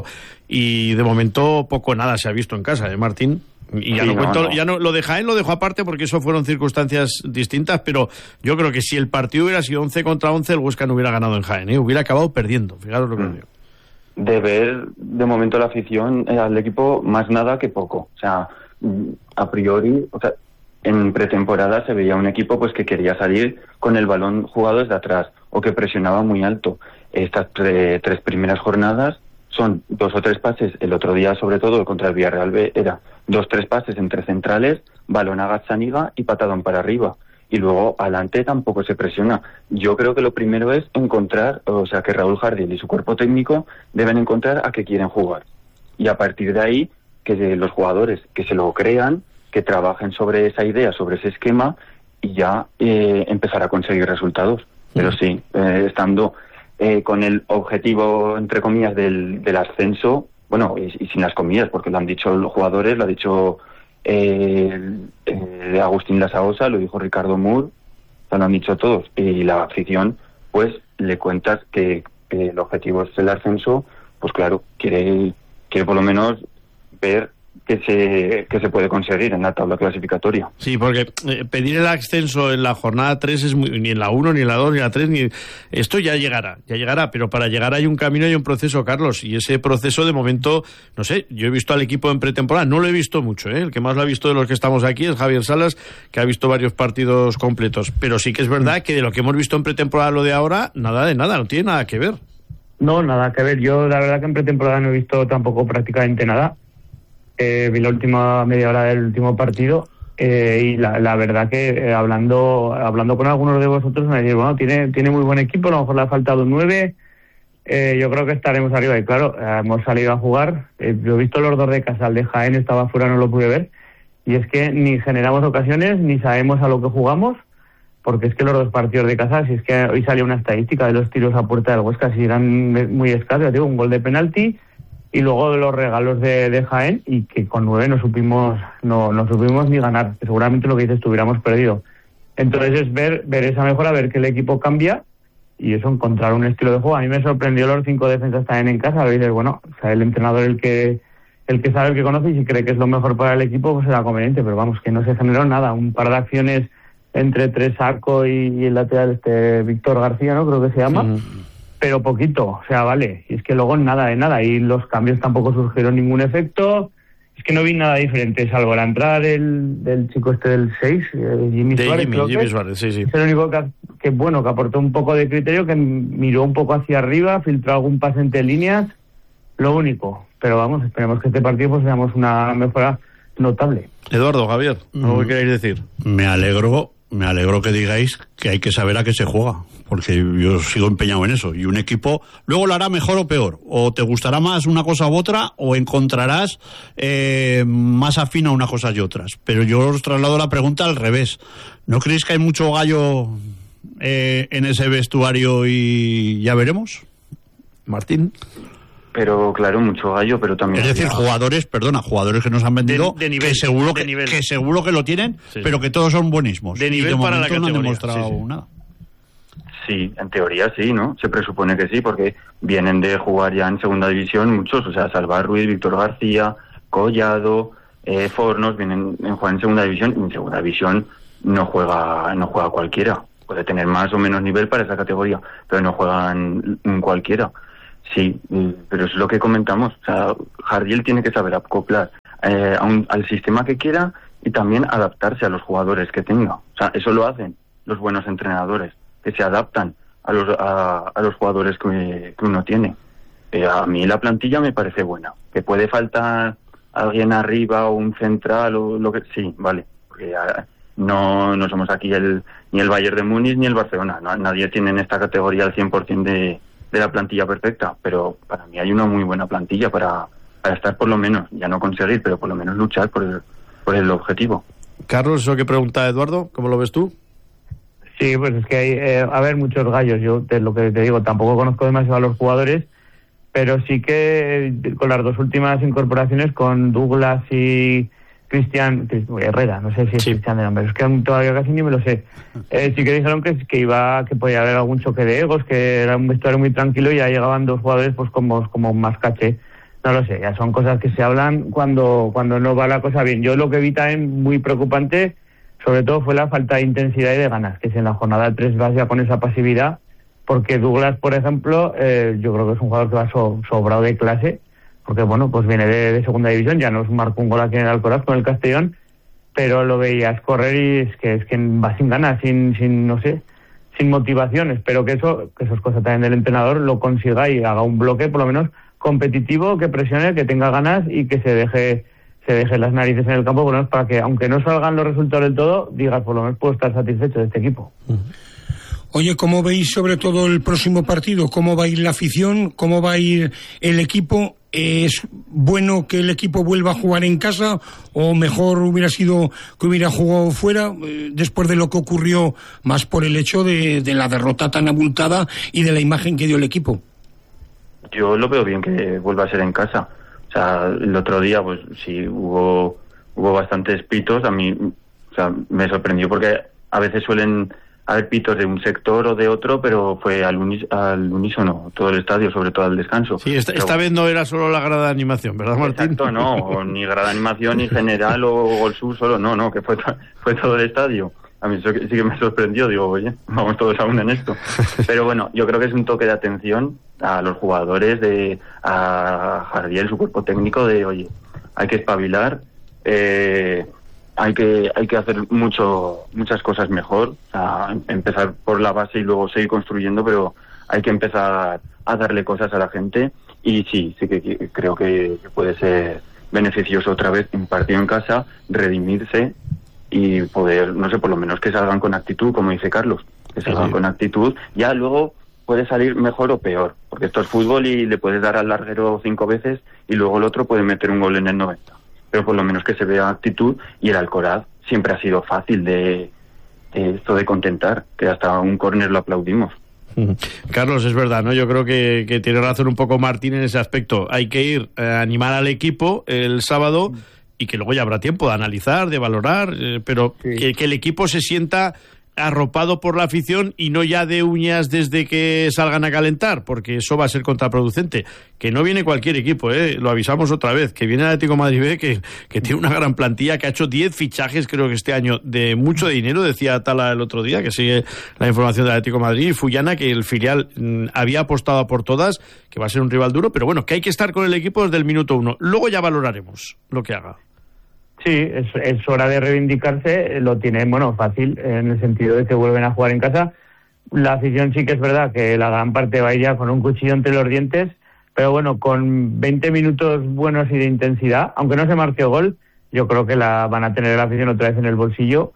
Speaker 18: Y de momento poco o nada se ha visto en casa, ¿eh, Martín? Y ya
Speaker 19: sí,
Speaker 18: lo cuento,
Speaker 19: no, no.
Speaker 18: ya no, lo de Jaén lo dejo aparte porque eso fueron circunstancias distintas, pero yo creo que si el partido hubiera sido once contra once, el Huesca no hubiera ganado en Jaén, ¿eh? Hubiera acabado perdiendo, fijaros lo que os digo.
Speaker 19: De ver de momento la afición eh, al equipo más nada que poco, o sea, a priori, o sea, en pretemporada se veía un equipo pues que quería salir con el balón jugado desde atrás o que presionaba muy alto. Estas tre- tres primeras jornadas son dos o tres pases, el otro día sobre todo contra el Villarreal B era dos tres pases entre centrales, balón a Gazzaniga y patadón para arriba. Y luego adelante tampoco se presiona. Yo creo que lo primero es encontrar, o sea que Raúl Jardín y su cuerpo técnico deben encontrar a qué quieren jugar. Y a partir de ahí, que los jugadores que se lo crean, que trabajen sobre esa idea, sobre ese esquema y ya eh, empezar a conseguir resultados. Pero sí, eh, estando... Eh, con el objetivo, entre comillas, del, del ascenso, bueno, y, y sin las comillas, porque lo han dicho los jugadores, lo ha dicho eh, eh, Agustín Lasaosa, lo dijo Ricardo Moore, lo han dicho todos, y la afición, pues, le cuentas que, que el objetivo es el ascenso, pues claro, quiere, quiere por lo menos ver que se que se puede conseguir en la tabla clasificatoria.
Speaker 18: Sí, porque eh, pedir el ascenso en la jornada tres es muy, ni en la uno, ni en la dos, ni en la tres, ni esto ya llegará, ya llegará, pero para llegar hay un camino y un proceso, Carlos, y ese proceso de momento, no sé, yo he visto al equipo en pretemporada, no lo he visto mucho, ¿eh? El que más lo ha visto de los que estamos aquí es Javier Salas, que ha visto varios partidos completos, pero sí que es verdad que de lo que hemos visto en pretemporada lo de ahora, nada de nada, no tiene nada que ver.
Speaker 20: No, nada que ver, yo la verdad que en pretemporada no he visto tampoco prácticamente nada. Eh, vi la última media hora del último partido eh, y la, la verdad que eh, hablando hablando con algunos de vosotros me decían, bueno, tiene tiene muy buen equipo, a lo mejor le ha faltado nueve, eh, yo creo que estaremos arriba. Y claro, eh, hemos salido a jugar. Eh, yo he visto los dos de casa, el de Jaén estaba fuera, no lo pude ver. Y es que ni generamos ocasiones, ni sabemos a lo que jugamos, porque es que los dos partidos de casa, si es que hoy salió una estadística de los tiros a puerta del Huesca, si eran muy escasos, digo, un gol de penalti y luego de los regalos de, de Jaén, y que con nueve no supimos no, no supimos ni ganar, que seguramente lo que dices, estuviéramos perdido. Entonces es ver, ver esa mejora, ver que el equipo cambia, y eso, encontrar un estilo de juego. A mí me sorprendió los cinco defensas también en casa, a veces, bueno, o sea, el entrenador el que el que sabe, el que conoce, y si cree que es lo mejor para el equipo, pues será conveniente, pero vamos, que no se generó nada, un par de acciones entre Tres Arco y, y el lateral este Víctor García, ¿no? Creo que se llama, sí. Pero poquito, o sea, vale, y es que luego nada de nada, y los cambios tampoco surgieron ningún efecto, es que no vi nada diferente, salvo la entrada del, del chico este del seis, eh, Jimmy
Speaker 3: de
Speaker 20: Suárez,
Speaker 3: Jimmy,
Speaker 20: creo
Speaker 3: Jimmy
Speaker 20: que
Speaker 3: Suárez, sí, sí.
Speaker 20: es el único que, que, bueno, que aportó un poco de criterio, que miró un poco hacia arriba, filtró algún pase entre líneas, lo único, pero vamos, esperemos que este partido pues veamos una mejora notable.
Speaker 3: Eduardo, Javier, ¿algo que queréis decir?
Speaker 18: Me alegro, me alegro que digáis que hay que saber a qué se juega, porque yo sigo empeñado en eso, y un equipo luego lo hará mejor o peor, o te gustará más una cosa u otra, o encontrarás eh, más afín a unas cosas y otras, pero yo os traslado la pregunta al revés. ¿No creéis que hay mucho gallo eh, en ese vestuario y ya veremos?
Speaker 3: Martín.
Speaker 19: Pero claro, mucho gallo, pero también...
Speaker 18: Es decir, jugadores, perdona, jugadores que nos han vendido,
Speaker 3: de, de nivel,
Speaker 18: que, seguro
Speaker 3: de
Speaker 18: que,
Speaker 3: nivel.
Speaker 18: que seguro que lo tienen,
Speaker 3: sí,
Speaker 18: pero
Speaker 3: sí.
Speaker 18: que todos son buenísimos.
Speaker 3: De nivel
Speaker 18: y de
Speaker 3: para la
Speaker 18: momento no han
Speaker 3: categoría.
Speaker 18: demostrado
Speaker 3: Sí, sí.
Speaker 18: nada.
Speaker 19: Sí, en teoría sí, ¿no? Se presupone que sí, porque vienen de jugar ya en segunda división muchos, o sea, Salva Ruiz, Víctor García, Collado, eh, Fornos, vienen a jugar en segunda división, y en segunda división no juega, no juega cualquiera. Puede tener más o menos nivel para esa categoría, pero no juegan cualquiera. Sí, pero es lo que comentamos. O sea, Jardiel tiene que saber acoplar eh, a un, al sistema que quiera, y también adaptarse a los jugadores que tenga. O sea, eso lo hacen los buenos entrenadores, que se adaptan a los a, a los jugadores que, que uno tiene. Eh, a mí la plantilla me parece buena. Que puede faltar alguien arriba o un central o lo que... Sí, vale. Porque uh, no, no somos aquí el ni el Bayern de Múnich ni el Barcelona. No, nadie tiene en esta categoría el cien por ciento de... de la plantilla perfecta, pero para mí hay una muy buena plantilla para, para estar por lo menos, ya no conseguir, pero por lo menos luchar por el, por el objetivo.
Speaker 3: Carlos, eso que pregunta Eduardo, ¿cómo lo ves tú?
Speaker 20: Sí, pues es que hay, eh, a ver, muchos gallos, yo te, lo que te digo, tampoco conozco demasiado a los jugadores, pero sí que eh, con las dos últimas incorporaciones, con Douglas y Cristian Herrera, no sé si es sí. Cristian de nombre, es que todavía casi ni me lo sé. Eh, sí que dijeron que, que iba, que podía haber algún choque de egos, que era un vestuario muy tranquilo, y ya llegaban dos jugadores pues como, como más caché. No lo sé, ya son cosas que se hablan cuando, cuando no va la cosa bien. Yo lo que vi también muy preocupante, sobre todo, fue la falta de intensidad y de ganas, que si en la jornada tres vas ya con esa pasividad, porque Douglas, por ejemplo, eh, yo creo que es un jugador que va so, sobrado de clase, porque bueno, pues viene de, de segunda división, ya nos marcó un gol aquí en el Alcoraz con el Castellón, pero lo veías correr y es que es que va sin ganas, sin, sin no sé, sin motivación. Espero que eso, que eso es cosa también del entrenador, lo consiga y haga un bloque por lo menos competitivo, que presione, que tenga ganas y que se deje se deje las narices en el campo, por lo menos para que, aunque no salgan los resultados del todo, digas, por lo menos puedo estar satisfecho de este equipo.
Speaker 4: Oye, ¿cómo veis sobre todo el próximo partido? ¿Cómo va a ir la afición? ¿Cómo va a ir el equipo? ¿Es bueno que el equipo vuelva a jugar en casa o mejor hubiera sido que hubiera jugado fuera eh, después de lo que ocurrió, más por el hecho de, de la derrota tan abultada y de la imagen que dio el equipo?
Speaker 19: Yo lo veo bien que vuelva a ser en casa. O sea, el otro día pues sí hubo hubo bastantes pitos. A mí, o sea, me sorprendió porque a veces suelen haber pitos de un sector o de otro, pero fue al, unis, al unísono todo el estadio, sobre todo al descanso.
Speaker 3: Sí, esta,
Speaker 19: pero,
Speaker 3: esta vez no era solo la grada de animación, ¿verdad, Martín?
Speaker 19: Exacto, no, o ni grada de animación, ni general o Gol Sur solo, no, no, que fue, fue todo el estadio. A mí eso sí que me sorprendió, digo, oye, vamos todos a una en esto. Pero bueno, yo creo que es un toque de atención a los jugadores, de a Jardiel, su cuerpo técnico, de, oye, hay que espabilar, eh... hay que hay que hacer mucho muchas cosas mejor, o sea, empezar por la base y luego seguir construyendo, pero hay que empezar a darle cosas a la gente. Y sí, sí que, que creo que, que puede ser beneficioso otra vez un partido en casa, redimirse y poder, no sé, por lo menos que salgan con actitud, como dice Carlos, que salgan sí, sí. con actitud. Ya luego puede salir mejor o peor, porque esto es fútbol y le puedes dar al larguero cinco veces y luego el otro puede meter un gol en el noventa. Pero por lo menos que se vea actitud, y el Alcoraz siempre ha sido fácil de, de esto de contentar, que hasta un córner lo aplaudimos.
Speaker 3: Carlos, es verdad, ¿no? Yo creo que, que tiene razón un poco Martín en ese aspecto. Hay que ir a eh, animar al equipo el sábado y que luego ya habrá tiempo de analizar, de valorar, eh, pero sí. que, que el equipo se sienta arropado por la afición y no ya de uñas desde que salgan a calentar, porque eso va a ser contraproducente. Que no viene cualquier equipo, ¿eh? Lo avisamos otra vez, que viene el Atlético de Madrid B, que, que tiene una gran plantilla, que ha hecho diez fichajes, creo que este año, de mucho dinero, decía Tala el otro día, que sigue la información del Atlético de Madrid, y Fullana, que el filial mmm, había apostado por todas, que va a ser un rival duro, pero bueno, que hay que estar con el equipo desde el minuto uno. Luego ya valoraremos lo que haga.
Speaker 20: Sí, es, es hora de reivindicarse, lo tienen, bueno, fácil, en el sentido de que vuelven a jugar en casa. La afición sí que es verdad que la gran parte va a ir ya con un cuchillo entre los dientes, pero bueno, con veinte minutos buenos y de intensidad, aunque no se marque gol, yo creo que la van a tener la afición otra vez en el bolsillo,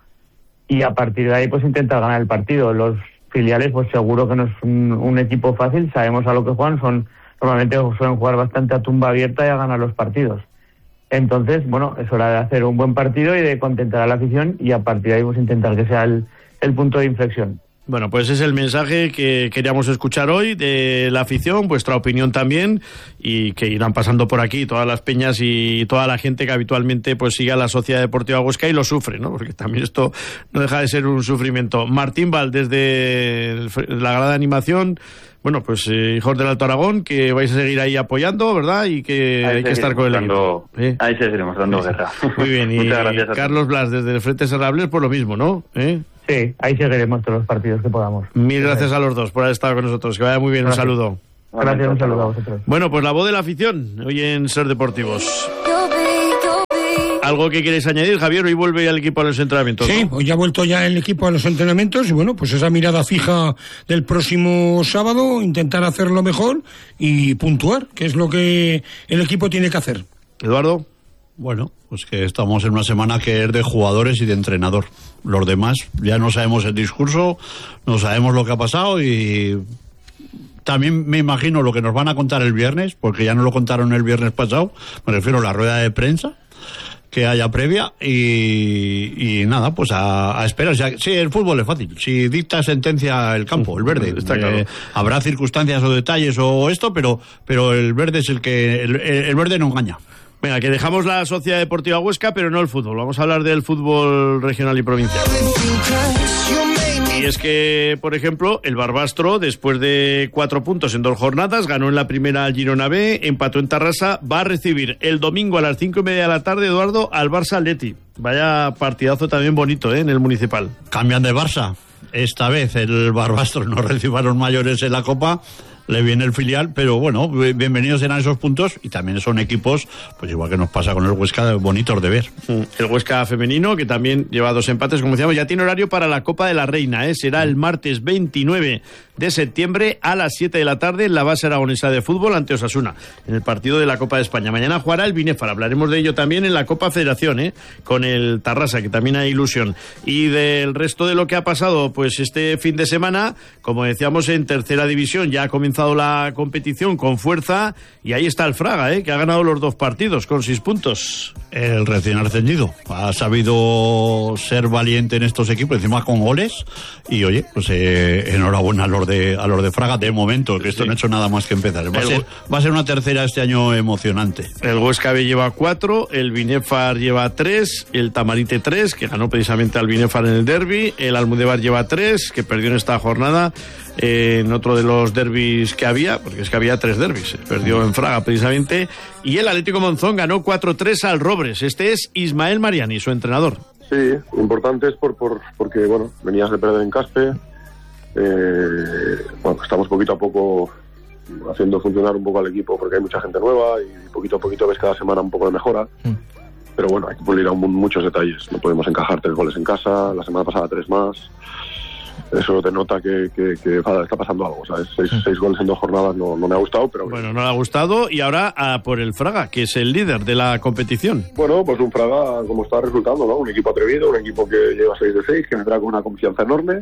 Speaker 20: y a partir de ahí pues intentar ganar el partido. Los filiales pues seguro que no es un, un equipo fácil, sabemos a lo que juegan, son normalmente suelen jugar bastante a tumba abierta y a ganar los partidos. Entonces, bueno, es hora de hacer un buen partido y de contentar a la afición, y a partir de ahí pues intentar que sea el, el punto de inflexión.
Speaker 3: Bueno, pues es el mensaje que queríamos escuchar hoy de la afición, vuestra opinión también, y que irán pasando por aquí todas las peñas y toda la gente que habitualmente pues sigue a la Sociedad Deportiva Huesca y lo sufre, ¿no? Porque también esto no deja de ser un sufrimiento. Martín Val, desde la grada de animación, bueno, pues eh, hijos del Alto Aragón, que vais a seguir ahí apoyando, ¿verdad? Y que ahí hay que estar con el
Speaker 19: dando,
Speaker 3: equipo. ¿Eh?
Speaker 19: Ahí seguiremos dando guerra.
Speaker 3: Muy bien, y
Speaker 19: muchas gracias a
Speaker 3: Carlos Blas, desde el Frente Serrables, por lo mismo, ¿no? ¿Eh?
Speaker 20: Sí, ahí seguiremos todos los partidos que podamos.
Speaker 3: Mil gracias a los dos por haber estado con nosotros. Que vaya muy bien, gracias. Un saludo.
Speaker 20: Gracias, un saludo a vosotros.
Speaker 3: Bueno, pues la voz de la afición, hoy en Ser Deportivos. ¿Algo que queréis añadir, Javier? Hoy vuelve el equipo a los entrenamientos, ¿no?
Speaker 4: Sí, hoy ya ha vuelto ya el equipo a los entrenamientos, y bueno, pues esa mirada fija del próximo sábado, intentar hacerlo mejor y puntuar, que es lo que el equipo tiene que hacer.
Speaker 3: Eduardo.
Speaker 18: Bueno, pues que estamos en una semana que es de jugadores y de entrenador. Los demás ya no sabemos el discurso, no sabemos lo que ha pasado, y también me imagino lo que nos van a contar el viernes, porque ya no lo contaron el viernes pasado, me refiero a la rueda de prensa que haya previa, y, y nada, pues a, a esperar. O sea, sí, el fútbol es fácil. Si dicta sentencia el campo, el verde.
Speaker 3: Está claro.
Speaker 18: Eh, habrá circunstancias o detalles o esto, pero pero el verde es el que... El, el verde no engaña.
Speaker 3: Venga, que dejamos la Sociedad Deportiva Huesca, pero no el fútbol. Vamos a hablar del fútbol regional y provincial. Y es que, por ejemplo, el Barbastro, después de cuatro puntos en dos jornadas, ganó en la primera al Girona B, empató en Tarrasa, va a recibir el domingo a las cinco y media de la tarde, Eduardo, al Barça Atleti. Vaya partidazo también bonito, ¿eh?, en el Municipal.
Speaker 18: Cambian de Barça. Esta vez el Barbastro no recibe a los mayores en la Copa, le viene el filial, pero bueno, bienvenidos eran esos puntos, y también son equipos, pues igual que nos pasa con el Huesca, bonitos de ver.
Speaker 3: El Huesca femenino, que también lleva dos empates, como decíamos, ya tiene horario para la Copa de la Reina, ¿eh? Será el martes veintinueve de septiembre a las siete de la tarde en la base aragonesa de fútbol ante Osasuna, en el partido de la Copa de España. Mañana jugará el Binéfar, hablaremos de ello también en la Copa Federación, ¿eh?, con el Tarrasa, que también hay ilusión. Y del resto de lo que ha pasado, pues este fin de semana, como decíamos, en tercera división ya ha comenzado la competición con fuerza, y ahí está el Fraga, ¿eh?, que ha ganado los dos partidos con seis puntos.
Speaker 18: El recién ascendido ha sabido ser valiente en estos equipos, encima con goles, y oye, pues eh, enhorabuena a los de a los de Fraga de momento, que esto sí no ha hecho nada más que empezar. Va a, ser, va a ser una tercera este año emocionante.
Speaker 3: El Huesca B lleva cuatro, el Binéfar lleva tres, el Tamarite tres, que ganó precisamente al Binéfar en el derbi, el Almudévar lleva tres, que perdió en esta jornada eh, en otro de los derbis que había, porque es que había tres derbis, eh, perdió en Fraga precisamente, y el Atlético Monzón ganó cuatro tres al Robres. Este es Ismael Mariani, su entrenador.
Speaker 5: Sí, importantes por, por, porque bueno, venías de perder en Caspe, eh, bueno, estamos poquito a poco haciendo funcionar un poco al equipo, porque hay mucha gente nueva y poquito a poquito ves cada semana un poco de mejora, mm. pero bueno, hay que pulir aún muchos detalles, no podemos encajar tres goles en casa, la semana pasada tres más. Eso te nota que, que, que está pasando algo, ¿sabes? Seis, seis goles en dos jornadas no, no me ha gustado, pero...
Speaker 3: Bueno, no le ha gustado, y ahora a por el Fraga, que es el líder de la competición.
Speaker 5: Bueno, pues un Fraga como está resultando, ¿no? Un equipo atrevido, un equipo que lleva seis de seis, que vendrá con una confianza enorme,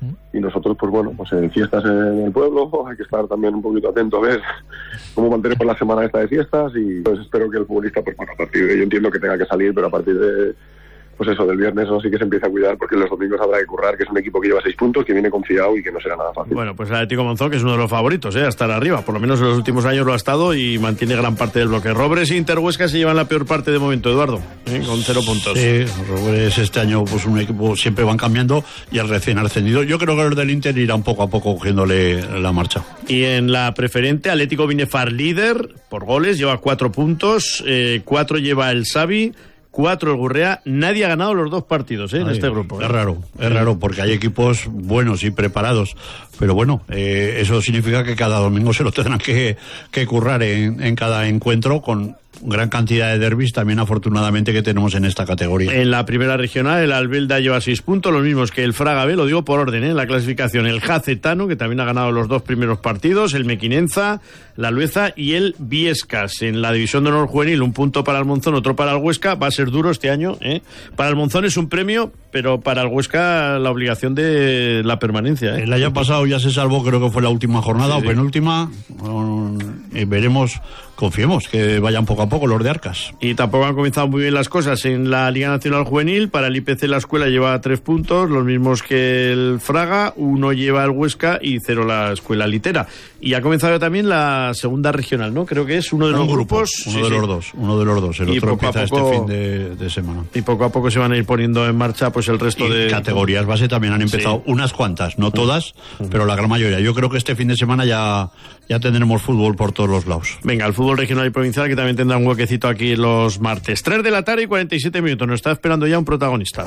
Speaker 5: y nosotros, pues bueno, pues en fiestas en el pueblo, hay que estar también un poquito atento a ver cómo mantenemos la semana esta de fiestas, y pues espero que el futbolista, pues bueno, a partir de, yo entiendo que tenga que salir, pero a partir de, pues eso, del viernes o sí que se empieza a cuidar, porque los domingos habrá que currar, que es un equipo que lleva seis puntos, que viene confiado y que no será nada fácil.
Speaker 3: Bueno, pues el Atlético Monzón, que es uno de los favoritos, ¿eh? A estar arriba, por lo menos en los últimos años lo ha estado y mantiene gran parte del bloque. Robres e Interhuesca se llevan la peor parte de momento, Eduardo, ¿eh? Con cero puntos.
Speaker 18: Sí, Robres este año, pues un equipo siempre van cambiando, y el recién ascendido, yo creo que los del Inter irán poco a poco cogiéndole la marcha.
Speaker 3: Y en la preferente, Atlético Binefar líder por goles, lleva cuatro puntos, eh, cuatro lleva el Xavi, cuatro el Gurrea. Nadie ha ganado los dos partidos, ¿eh? Ay, en este grupo.
Speaker 18: Es ¿eh? raro, es raro, porque hay equipos buenos y preparados, pero bueno, eh, eso significa que cada domingo se lo tendrán que, que currar en, en cada encuentro, con gran cantidad de derbis también, afortunadamente, que tenemos en esta categoría.
Speaker 3: En la primera regional, el Albelda lleva seis puntos, los mismos que el Fraga B, lo digo por orden, ¿eh? En la clasificación, el Jacetano, que también ha ganado los dos primeros partidos, el Mequinenza, la Lueza y el Viescas. En la división de honor juvenil, un punto para el Monzón, otro para el Huesca. Va a ser duro este año, ¿eh? Para el Monzón es un premio, pero para el Huesca la obligación de la permanencia, ¿eh?
Speaker 18: El año pasado ya se salvó, creo que fue la última jornada, sí, o penúltima. Eh, veremos, confiemos que vayan poco a poco los de Arcas.
Speaker 3: Y tampoco han comenzado muy bien las cosas en la Liga Nacional Juvenil. Para el I P C la escuela lleva tres puntos, los mismos que el Fraga, uno lleva el Huesca y cero la escuela litera. Y ha comenzado también la segunda regional, ¿no? Creo que es uno de los
Speaker 18: un
Speaker 3: grupos.
Speaker 18: Uno
Speaker 3: sí,
Speaker 18: de
Speaker 3: sí.
Speaker 18: los dos, uno de los dos. El
Speaker 3: y
Speaker 18: otro empieza
Speaker 3: poco,
Speaker 18: este fin de, de semana.
Speaker 3: Y poco a poco se van a ir poniendo en marcha pues el resto
Speaker 18: y
Speaker 3: de
Speaker 18: categorías base también han empezado, sí, unas cuantas, no todas, uh-huh, pero la gran mayoría. Yo creo que este fin de semana ya, ya tendremos fútbol por todos los lados.
Speaker 3: Venga, el fútbol regional y provincial, que también tendrá un huequecito aquí los martes. tres de la tarde y cuarenta y siete minutos. Nos está esperando ya un protagonista.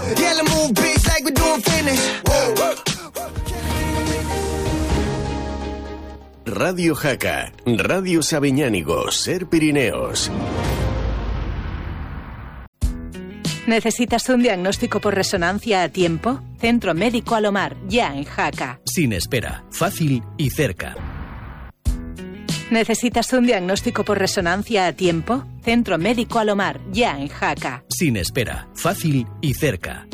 Speaker 6: Radio Jaca, Radio Sabiñánigo, Ser Pirineos.
Speaker 21: ¿Necesitas un diagnóstico por resonancia a tiempo? Centro Médico Alomar, ya en Jaca.
Speaker 6: Sin espera, fácil y cerca.
Speaker 21: ¿Necesitas un diagnóstico por resonancia a tiempo? Centro Médico Alomar, ya en Jaca.
Speaker 6: Sin espera, fácil y cerca.